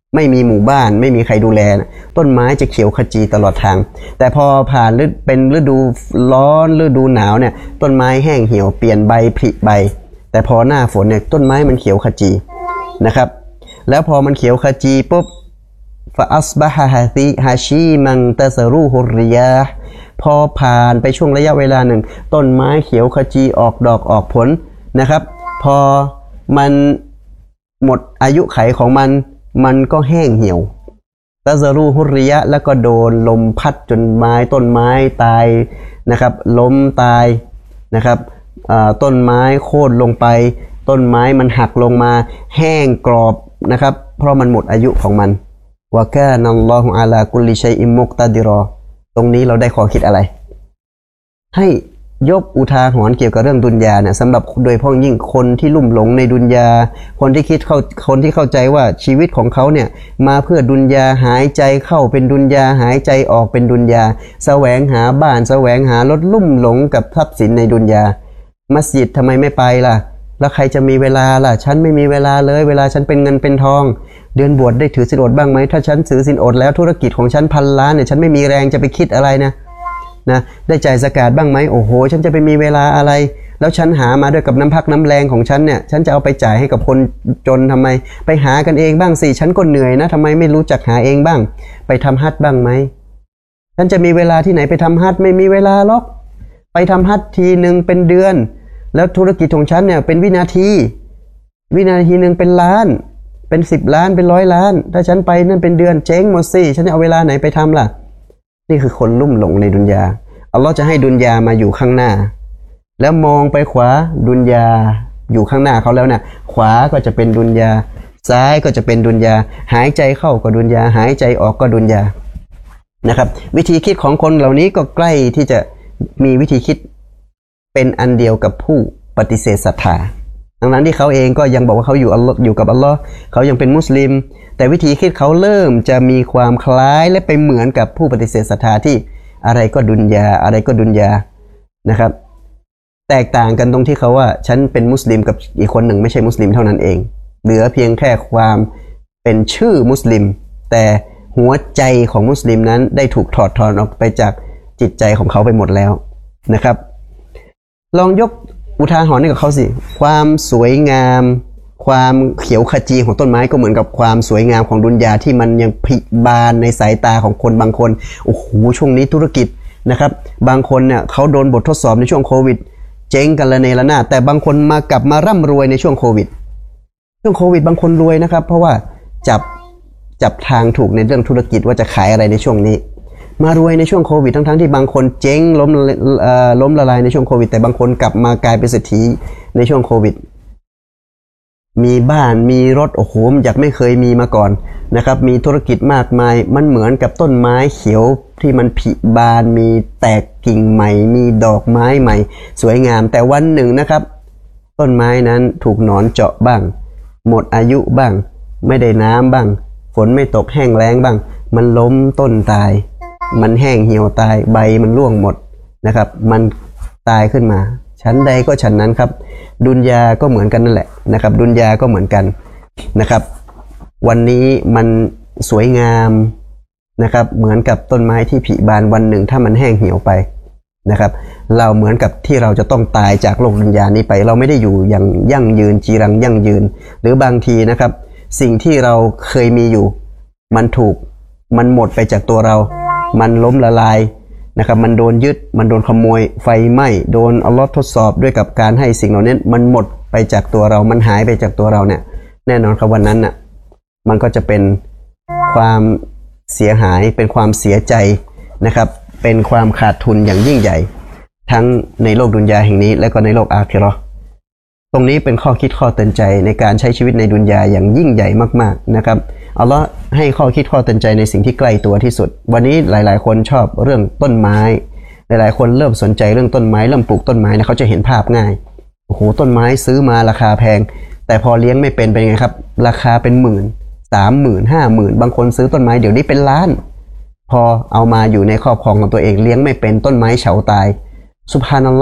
ไม่มีหมู่บ้านไม่มีใครดูแลนะต้นไม้จะเขียวขจีตลอดทางแต่พอผ่านเป็นฤดูร้อนฤดูหนาวเนี่ยต้นไม้แห้งเหี่ยวเปลี่ยนใบผลิใบแต่พอหน้าฝนเนี่ยต้นไม้มันเขียวขจีนะครับแล้วพอมันเขียวขจีปุ๊บฟาอัสบะฮะฮาชีมังตะซรูฮุริยาพอผ่านไปช่วงระยะเวลาหนึ่งต้นไม้เขียวขจีออกดอกออกผลนะครับพอมันหมดอายุไขของมันก็แห้งเหี่ยวตะซรูฮุริยะแล้วก็โดนลมพัดจนต้นไม้ตายนะครับล้มตายนะครับต้นไม้โค่นลงไปต้นไม้มันหักลงมาแห้งกรอบนะครับเพราะมันหมดอายุของมันวะกานัลลอฮุอะลากุลิชัยอิมมุกตะดิรอตรงนี้เราได้ข้อคิดอะไรให้ยกอุทาหรณ์เกี่ยวกับเรื่องดุนยาเนี่ยสำหรับโดยเฉพาะยิ่งคนที่ลุ่มหลงในดุนยาคนที่เข้าใจว่าชีวิตของเขาเนี่ยมาเพื่อดุนยาหายใจเข้าเป็นดุนยาหายใจออกเป็นดุนยาแสวงหาบ้านแสวงหารถลุ่มหลงกับทรัพย์สินในดุนยามัสยิดทำไมไม่ไปล่ะแล้วใครจะมีเวลาล่ะฉันไม่มีเวลาเลยเวลาฉันเป็นเงินเป็นทองเดือนบวชได้ถือศีลอดบ้างไหมถ้าฉันถือศีลอดแล้วธุรกิจของฉัน1,000 ล้านเนี่ยฉันไม่มีแรงจะไปคิดอะไรนะได้จ่ายซะกาตบ้างไหมโอ้โหฉันจะไปมีเวลาอะไรแล้วฉันหามาด้วยกับน้ำพักน้ำแรงของฉันเนี่ยฉันจะเอาไปจ่ายให้กับคนจนทำไมไปหากันเองบ้างสิฉันก็เหนื่อยนะทำไมไม่รู้จักหาเองบ้างไปทำฮัจญ์บ้างไหมฉันจะมีเวลาที่ไหนไปทำฮัจญ์ไม่มีเวลาหรอกไปทำฮัจญ์ทีหนึ่งเป็นเดือนแล้วธุรกิจของฉันเนี่ยเป็นวินาทีหนึ่งเป็นล้านเป็น10 ล้านเป็น100 ล้านถ้าฉันไปนั่นเป็นเดือนเจ๊งหมดสิฉันจะเอาเวลาไหนไปทำล่ะนี่คือคนลุ่มหลงในดุนยาอัลลอฮ์จะให้ดุนยามาอยู่ข้างหน้าแล้วมองไปขวาดุนยาอยู่ข้างหน้าเขาแล้วเนี่ยขวาก็จะเป็นดุนยาซ้ายก็จะเป็นดุนยาหายใจเข้าก็ดุนยาหายใจออกก็ดุนยานะครับวิธีคิดของคนเหล่านี้ก็ใกล้ที่จะมีวิธีคิดเป็นอันเดียวกับผู้ปฏิเสธศรัทธาดังนั้นที่เขาเองก็ยังบอกว่าเขาอยู่กับอัลลอฮ์เขายังเป็นมุสลิมแต่วิธีคิดเขาเริ่มจะมีความคล้ายและไปเหมือนกับผู้ปฏิเสธศรัทธาที่อะไรก็ดุนยาอะไรก็ดุนยานะครับแตกต่างกันตรงที่เขาว่าฉันเป็นมุสลิมกับอีกคนหนึ่งไม่ใช่มุสลิมเท่านั้นเองเหลือเพียงแค่ความเป็นชื่อมุสลิมแต่หัวใจของมุสลิมนั้นได้ถูกถอดถอนออกไปจากจิตใจของเขาไปหมดแล้วนะครับลองยกอุทาหรณ์ให้กับเขาสิความสวยงามความเขียวขจีของต้นไม้ก็เหมือนกับความสวยงามของดุนยาที่มันยังผลิบานในสายตาของคนบางคนโอ้โหช่วงนี้ธุรกิจนะครับบางคนเนี่ยเขาโดนบททดสอบในช่วงโควิดเจ๊งกันละเนระนาดแต่บางคนกลับมาร่ำรวยในช่วงโควิดบางคนรวยนะครับเพราะว่าจับทางถูกในเรื่องธุรกิจว่าจะขายอะไรในช่วงนี้มารวยในช่วงโควิดทั้งที่บางคนเจ๊งล้มละลายในช่วงโควิดแต่บางคนกลับมากลายเป็นเศรษฐีในช่วงโควิดมีบ้านมีรถโอ้โหอยากไม่เคยมีมาก่อนนะครับมีธุรกิจมากมายมันเหมือนกับต้นไม้เขียวที่มันผลิบานมีแตกกิ่งใหม่มีดอกไม้ใหม่สวยงามแต่วันหนึ่งนะครับต้นไม้นั้นถูกหนอนเจาะบ้างหมดอายุบ้างไม่ได้น้ำบ้างฝนไม่ตกแห้งแล้งบ้างมันล้มต้นตายมันแห้งเหี่ยวตายใบมันร่วงหมดนะครับมันตายขึ้นมาชั้นใดก็ชั้นนั้นครับดุนยาก็เหมือนกันนั่นแหละนะครับดุนยาก็เหมือนกันนะครับวันนี้มันสวยงามนะครับเหมือนกับต้นไม้ที่ผลิบานวันหนึ่งถ้ามันแห้งเหี่ยวไปนะครับเราเหมือนกับที่เราจะต้องตายจากโลกดุนยานี้ไปเราไม่ได้อยู่อย่างยั่งยืนจีรังยั่งยืนหรือบางทีนะครับสิ่งที่เราเคยมีอยู่มันหมดไปจากตัวเรามันล้มละลายนะครับมันโดนยึดมันโดนขโมยไฟไหม้โดนอัลลอฮ์ทดสอบด้วยกับการให้สิ่งเหล่านี้มันหมดไปจากตัวเรามันหายไปจากตัวเราเนี่ยแน่นอนครับวันนั้นน่ะมันก็จะเป็นความเสียหายเป็นความเสียใจนะครับเป็นความขาดทุนอย่างยิ่งใหญ่ทั้งในโลกดุนยาแห่งนี้และก็ในโลกอาคิเราะห์ตรงนี้เป็นข้อคิดข้อเตือนใจในการใช้ชีวิตในดุนยาอย่างยิ่งใหญ่มากๆนะครับอัลลอฮ์ให้ข้อคิดข้อเตือนใจในสิ่งที่ใกล้ตัวที่สุดวันนี้หลายๆคนชอบเรื่องต้นไม้หลายๆคนเริ่มสนใจเรื่องต้นไม้เริ่มปลูกต้นไม้นะเขาจะเห็นภาพง่ายโอ้โหต้นไม้ซื้อมาราคาแพงแต่พอเลี้ยงไม่เป็นไงครับราคาเป็นหมื่น30,000 50,000บางคนซื้อต้นไม้เดี๋ยวนี้เป็นล้านพอเอามาอยู่ในครอบครองของตัวเองเลี้ยงไม่เป็นต้นไม้เฉาตายซุบฮานัลลอฮ์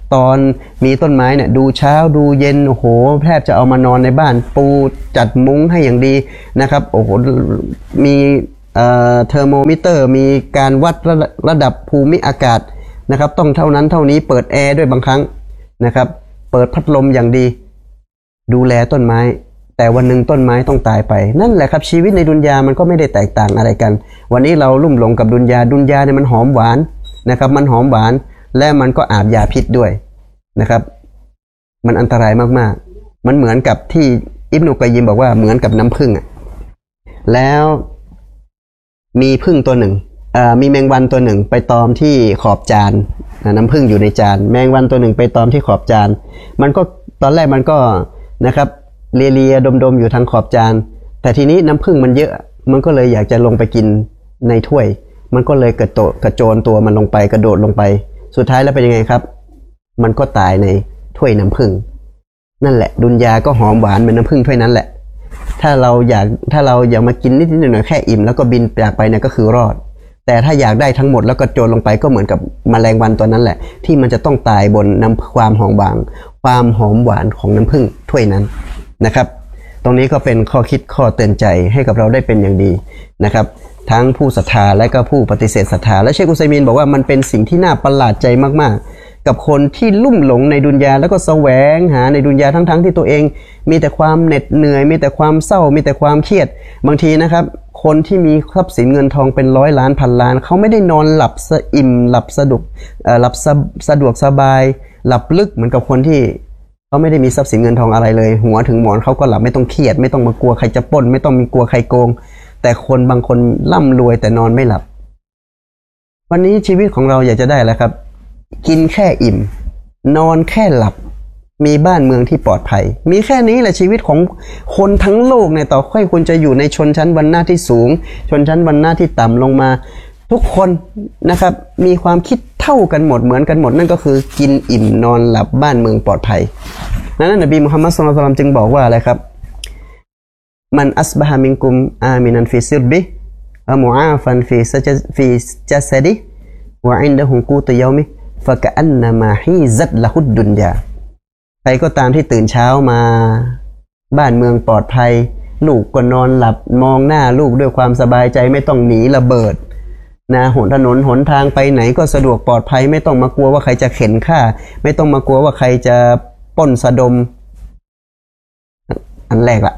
ตอนมีต้นไม้เนี่ยดูเช้าดูเย็นโอ้โหแทบจะเอามานอนในบ้านปูจัดมุ้งให้อย่างดีนะครับโอ้โหมีเทอร์โมมิเตอร์มีการวัดระดับภูมิอากาศนะครับต้องเท่านั้นเท่านี้เปิดแอร์ด้วยบางครั้งนะครับเปิดพัดลมอย่างดีดูแลต้นไม้แต่วันหนึ่งต้นไม้ต้องตายไปนั่นแหละครับชีวิตในดุนยามันก็ไม่ได้แตกต่างอะไรกันวันนี้เราลุ่มหลงกับดุนยาเนี่ยมันหอมหวานนะครับมันหอมหวานและมันก็อาบยาพิษด้วยนะครับมันอันตรายมากๆมันเหมือนกับที่อิบนุกัยยิมบอกว่าเหมือนกับน้ำผึ้งแล้วมีผึ้งตัวหนึ่งมีแมงวันตัวหนึ่งไปตอมที่ขอบจานน้ำผึ้งอยู่ในจานแมงวันตัวหนึ่งไปตอมที่ขอบจานมันก็ตอนแรกมันก็นะครับเลียดมอยู่ทางขอบจานแต่ทีนี้น้ำผึ้งมันเยอะมันก็เลยอยากจะลงไปกินในถ้วยมันก็เลยกระโจนตัวมันลงไปกระโดดลงไปสุดท้ายแล้วเป็นยังไงครับมันก็ตายในถ้วยน้ำผึ้งนั่นแหละดุนยาก็หอมหวานเหมือนน้ำผึ้งถ้วยนั้นแหละถ้าเราอยากมากินนิดหน่อยแค่อิ่มแล้วก็บินจากไปเนี่ยก็คือรอดแต่ถ้าอยากได้ทั้งหมดแล้วก็โจรลงไปก็เหมือนกับแมลงวันตัวนั้นแหละที่มันจะต้องตายบนน้ำความหอมหวานของน้ำผึ้งถ้วยนั้นนะครับตรงนี้ก็เป็นข้อคิดข้อเตือนใจให้กับเราได้เป็นอย่างดีนะครับทั้งผู้ศรัทธาและก็ผู้ปฏิเสธศรัทธาและเชคอุซัยมีนบอกว่ามันเป็นสิ่งที่น่าประหลาดใจมากๆกับคนที่ลุ่มหลงในดุนยาแล้วก็แสวงหาในดุนยาทั้งที่ตัวเองมีแต่ความเหน็ดเหนื่อยมีแต่ความเศร้ามีแต่ความเครียดบางทีนะครับคนที่มีทรัพย์สินเงินทองเป็น100 ล้านพันล้านเขาไม่ได้นอนหลับอิ่มหลับสะดวกสบายหลับลึกเหมือนกับคนที่เขาไม่ได้มีทรัพย์สินเงินทองอะไรเลยหัวถึงหมอนเขาก็หลับไม่ต้องเครียดไม่ต้องมากลัวใครจะปล้นไม่ต้องมีกลัวใครโกงแต่คนบางคนร่ำรวยแต่นอนไม่หลับวันนี้ชีวิตของเราอยากจะได้แล้วครับกินแค่อิ่มนอนแค่หลับมีบ้านเมืองที่ปลอดภัยมีแค่นี้แหละชีวิตของคนทั้งโลกเนี่ยต่อให้คุณจะอยู่ในชนชั้นวรรณะที่สูงชนชั้นวรรณะที่ต่ำลงมาทุกคนนะครับมีความคิดเท่ากันหมดเหมือนกันหมดนั่นก็คือกินอิ่มนอนหลับบ้านเมืองปลอดภัยนั้นนบีมุฮัมมัดศ็อลลัลลอฮุอะลัยฮิวะซัลลัมจึงบอกว่าอะไรครับมันอัสบะฮะมินกุมอามินันฟิซิรบิวะมุอาฟันฟิจัสดิวะอินดะฮุกูตยอมิฟะกะอันนะมาฮีซัตละฮุดดุนยาใครก็ตามที่ตื่นเช้ามาบ้านเมืองปลอดภัยลูกก็นอนหลับมองหน้าลูกด้วยความสบายใจไม่ต้องหนีระเบิดนะถนนหนทางไปไหนก็สะดวกปลอดภัยไม่ต้องมากลัวว่าใครจะเข็นฆ่าไม่ต้องมากลัวว่าใครจะปล้นสะดมอันแรกละ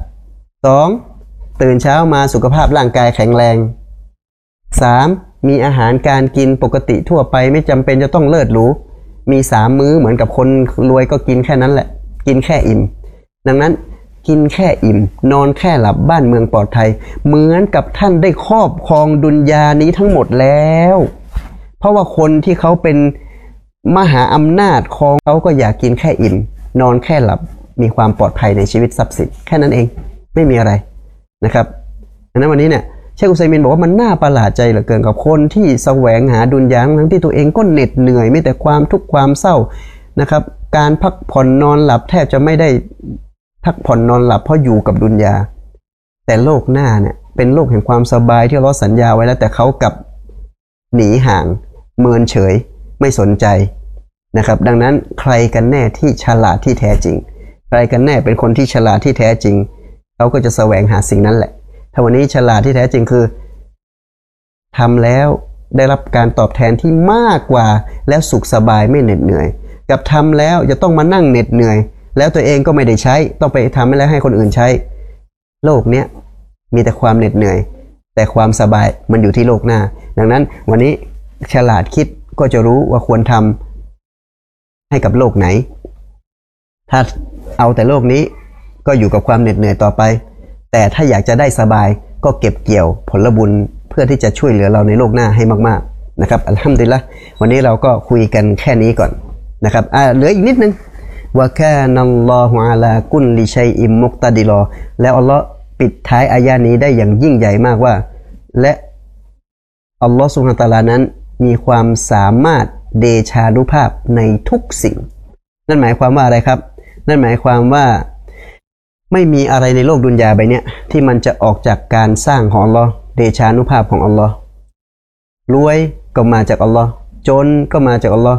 2ตื่นเช้ามาสุขภาพร่างกายแข็งแรง3มีอาหารการกินปกติทั่วไปไม่จำเป็นจะต้องเลิศหรูมี3มื้อเหมือนกับคนรวยก็กินแค่นั้นแหละกินแค่อิ่มดังนั้นกินแค่อิ่มนอนแค่หลับบ้านเมืองปลอดภัยเหมือนกับท่านได้ครอบครองดุนยานี้ทั้งหมดแล้วเพราะว่าคนที่เขาเป็นมหาอำนาจของเขาก็อยากกินแค่อิ่มนอนแค่หลับมีความปลอดภัยในชีวิตทรัพย์สินแค่นั้นเองไม่มีอะไรนะครับดังนั้นวันนี้เนี่ยเชคอุซัยมินบอกว่ามันน่าประหลาดใจเหลือเกินกับคนที่แสวงหาดุนยาทั้งที่ตัวเองก็เหน็ดเหนื่อยมีแต่ความทุกข์ความเศร้านะครับการพักผ่อนนอนหลับแทบจะไม่ได้พักผ่อนนอนหลับเพราะอยู่กับดุนยาแต่โลกหน้าเนี่ยเป็นโลกแห่งความสบายที่เราสัญญาไว้แล้วแต่เขากลับหนีห่างเมินเฉยไม่สนใจนะครับดังนั้นใครกันแน่ที่ฉลาดที่แท้จริงใครกันแน่เป็นคนที่ฉลาดที่แท้จริงเขาก็จะแสวงหาสิ่งนั้นแหละถ้าวันนี้ฉลาดที่แท้จริงคือทำแล้วได้รับการตอบแทนที่มากกว่าแล้วสุขสบายไม่เหน็ดเหนื่อยกับทำแล้วจะต้องมานั่งเหน็ดเหนื่อยแล้วตัวเองก็ไม่ได้ใช้ต้องไปทำแล้วให้คนอื่นใช้โลกเนี้ยมีแต่ความเหน็ดเหนื่อยแต่ความสบายมันอยู่ที่โลกหน้าดังนั้นวันนี้ฉลาดคิดก็จะรู้ว่าควรทำให้กับโลกไหนถ้าเอาแต่โลกนี้ก็อยู่กับความเหน็ดเหนื่อยต่อไปแต่ถ้าอยากจะได้สบายก็เก็บเกี่ยวผลบุญเพื่อที่จะช่วยเหลือเราในโลกหน้าให้มากๆนะครับอัลฮัมดุลิลละห์วันนี้เราก็คุยกันแค่นี้ก่อนนะครับเหลืออีกนิดนึงวะกานัลลอฮุอะลากุลลิชัยอิมมุกตะดิรอแล้วอัลลอฮ์ปิดท้ายอายะนี้ได้อย่างยิ่งใหญ่มากว่าและอัลลอฮ์ซุบฮานะฮูวะตะอาลานั้นมีความสามารถเดชานุภาพในทุกสิ่งนั่นหมายความว่าอะไรครับนั่นหมายความว่าไม่มีอะไรในโลกดุนยาใบนี้ที่มันจะออกจากการสร้างของอัลลอฮ์เดชานุภาพของอัลลอฮ์รวยก็มาจากอัลลอฮ์จนก็มาจากอัลลอฮ์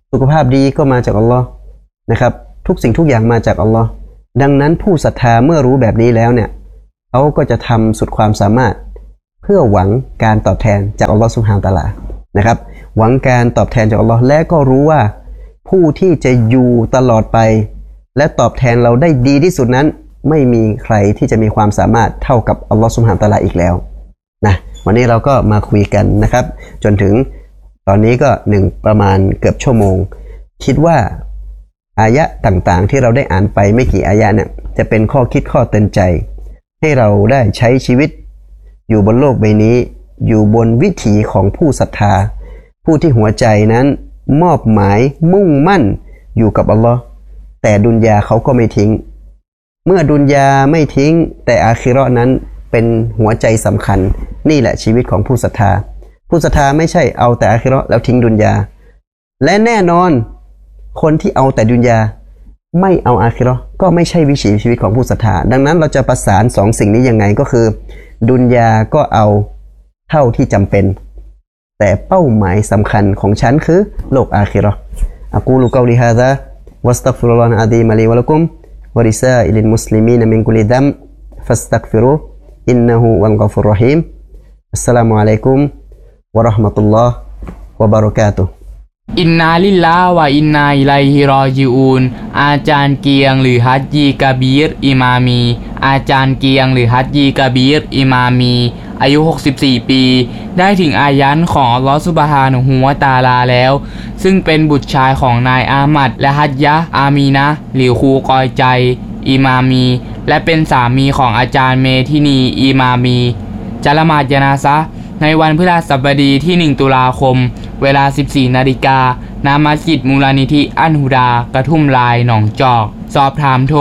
สุขภาพดีก็มาจากอัลลอฮ์นะครับทุกสิ่งทุกอย่างมาจากอัลลอฮ์ดังนั้นผู้ศรัทธาเมื่อรู้แบบนี้แล้วเนี่ยเขาก็จะทำสุดความสามารถเพื่อหวังการตอบแทนจากอัลลอฮ์ซุบฮานะฮูวะตะอาลานะครับหวังการตอบแทนจากอัลลอฮ์และก็รู้ว่าผู้ที่จะอยู่ตลอดไปและตอบแทนเราได้ดีที่สุดนั้นไม่มีใครที่จะมีความสามารถเท่ากับอัลลอฮ์ซุบฮานะฮูวะตะอาลาอีกแล้วนะวันนี้เราก็มาคุยกันนะครับจนถึงตอนนี้ก็ประมาณเกือบชั่วโมงคิดว่าอายะต่างๆที่เราได้อ่านไปไม่กี่อายะเนี่ยจะเป็นข้อคิดข้อเตือนใจให้เราได้ใช้ชีวิตอยู่บนโลกใบนี้อยู่บนวิถีของผู้ศรัทธาผู้ที่หัวใจนั้นมอบหมายมุ่งมั่นอยู่กับอัลลอฮ์แต่ดุนยาเขาก็ไม่ทิ้งเมื่อดุนยาไม่ทิ้งแต่อาคิเราะห์นั้นเป็นหัวใจสำคัญนี่แหละชีวิตของผู้ศรัทธาผู้ศรัทธาไม่ใช่เอาแต่อาคิเราะห์แล้วทิ้งดุนยาและแน่นอนคนที่เอาแต่ดุนยาไม่เอาอาคิเราะห์ก็ไม่ใช่วิถีชีวิตของผู้ศรัทธาดังนั้นเราจะประสานสองสิ่งนี้ยังไงก็คือดุนยาก็เอาเท่าที่จำเป็นแต่เป้าหมายสำคัญของฉันคือโลกอาคิเราะห์อะกูลุกอลิฮาซาวัสตัฆฟิรุลลอฮะอะซีมะลีวะละกุมวะลิซาอิลิลมุสลิมีนมินกุลิดัมฟัสตัฆฟิรุอินนะฮูวัลกอฟุรรอฮีมอัสสลามุอะลัยกุมวะเราะห์มะตุลลอฮ์วะบะเราะกาตุฮ์อินนาลิลลาห์วะอินนาอิลัยฮิรอญิอูนอาจารย์เกียงหรือฮัจญีกะบีรอิมามีอาจารย์เกียงหรือฮัจญีกะบีรอิมามีอายุ64ปีได้ถึงอายันของอัลเลาะห์ซุบฮานะฮูวะตะอาลาแล้วซึ่งเป็นบุตรชายของนายอามัดและฮัจญะห์อามีนะห์หรือครูกอยใจอิมามีและเป็นสามีของอาจารย์เมทินีอิมามีจะละหมาดญะนาซะห์ในวันพฤหัสบดีที่1ตุลาคมเวลา 14 นาฬิกาณมัสยิดมูลนิธิอันฮุดากระทุ่มลายหนองจอกสอบถามโทร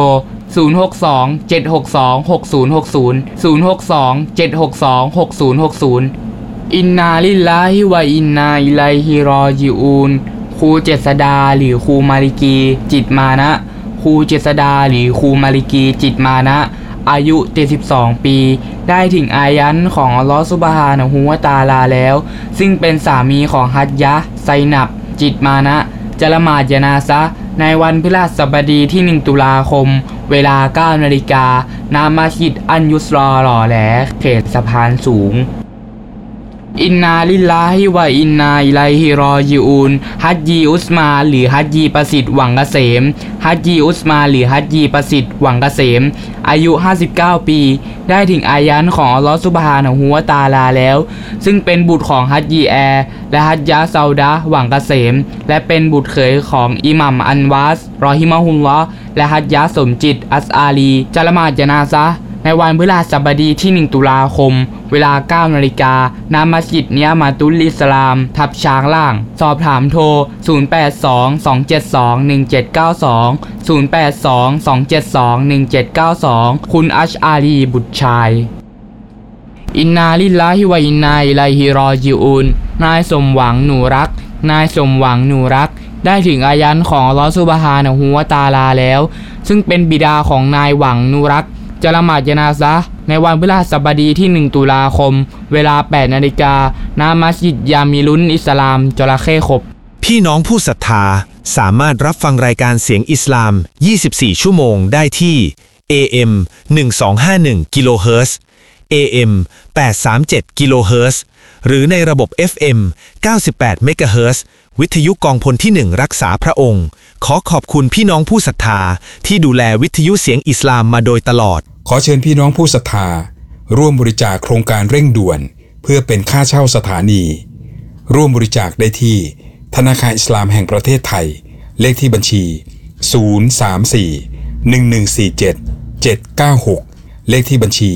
062 762 6060 062 762 6060อินนาลิลลาฮิวะอินนาอิลัยฮิรอญิอูนครูเจษดาหรือครูมาลิกีจิตมานะครูเจษดาหรือครูมาลิกีจิตมานะอายุ72ปีได้ถึงอายันของอัลเลาะห์ซุบฮานะฮูวะตะอาลาแล้วซึ่งเป็นสามีของฮัจญะห์ไซนับจิตมานะจะละหมาดญะนาซะห์ในวันพฤหัสบดีที่1ตุลาคมเวลา 9 นาฬิกาณมัสยิดอันยุสรอหล่อแหลเขตสะพานสูงอินนาลิลลาฮิวะอินนาอิลัยฮิรอญิอูนฮัจญีอุสมานหรือฮัจญีประสิทธิ์หวังเกษมฮัจญีอุสมานหรือฮัจญีประสิทธิ์หวังเกษมอายุ59ปีได้ถึงอายันของอัลเลาะห์ซุบฮานะฮูวะตะอาลาแล้วซึ่งเป็นบุตรของฮัจญีแอร์และฮัจญะห์ซาดะห์หวังเกษมและเป็นบุตรเขยของอิหม่ามอันวาสรอฮิมะฮุลลอฮ์และฮัจญะห์สมจิตอัสอาลีจะละหมาดญะนาซะห์ในวันพฤหัสบดีที่1ตุลาคมเวลา 9 นาฬิกาณมัสยิดเนียมาตุลอิสลามทับช้างล่างสอบถามโทร082 272 1792 082 272 1792คุณอัชอาลีบุตรชายอินนาลิลลาฮิวะอินนาอิลัยฮิรอญิอูนนายสมหวังหนูรักนายสมหวังหนูรักได้ถึงอายันของอัลเลาะห์ซุบฮานะฮูวะตะอาลาแล้วซึ่งเป็นบิดาของนายหวังหนูรักจะละหมาดญะนาซะห์ในวันพฤหัสบดีที่1ตุลาคมเวลา 8 นาฬิกาณมัสยิดยามิลุนอิสลามจระเข้ขบพี่น้องผู้ศรัทธาสามารถรับฟังรายการเสียงอิสลาม24ชั่วโมงได้ที่ AM 1251กิโลเฮิรตซ์ AM 837กิโลเฮิรตซ์หรือในระบบ FM 98เมกะเฮิรตซ์วิทยุกองพลที่1รักษาพระองค์ขอขอบคุณพี่น้องผู้ศรัทธาที่ดูแลวิทยุเสียงอิสลามมาโดยตลอดขอเชิญพี่น้องผู้ศรัทธาร่วมบริจาคโครงการเร่งด่วนเพื่อเป็นค่าเช่าสถานีร่วมบริจาคได้ที่ธนาคารอิสลามแห่งประเทศไทยเลขที่บัญชี034 1147 796เลขที่บัญชี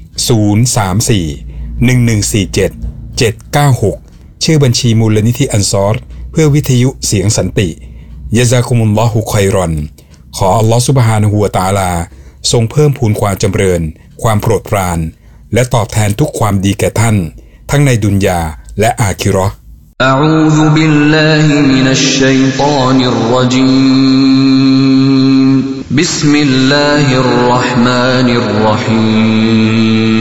034 1147 796ชื่อบัญชีมูลนิธิอันซอรเพื่อวิทยุเสียงสันติยะซากุมุลลอฮุค็อยรอนขออัลลอฮฺซุบฮานะฮูวะตะอาลาทรงเพิ่มพูนความจำเริญความโปรดปรานและตอบแทนทุกความดีแก่ท่านทั้งในดุนยาและอาคิเราะห์อะอูซุบิลลาฮิมินัชชัยฏอนิรเราะญีมบิสมิลลาฮิรเราะห์มานิรเราะฮีม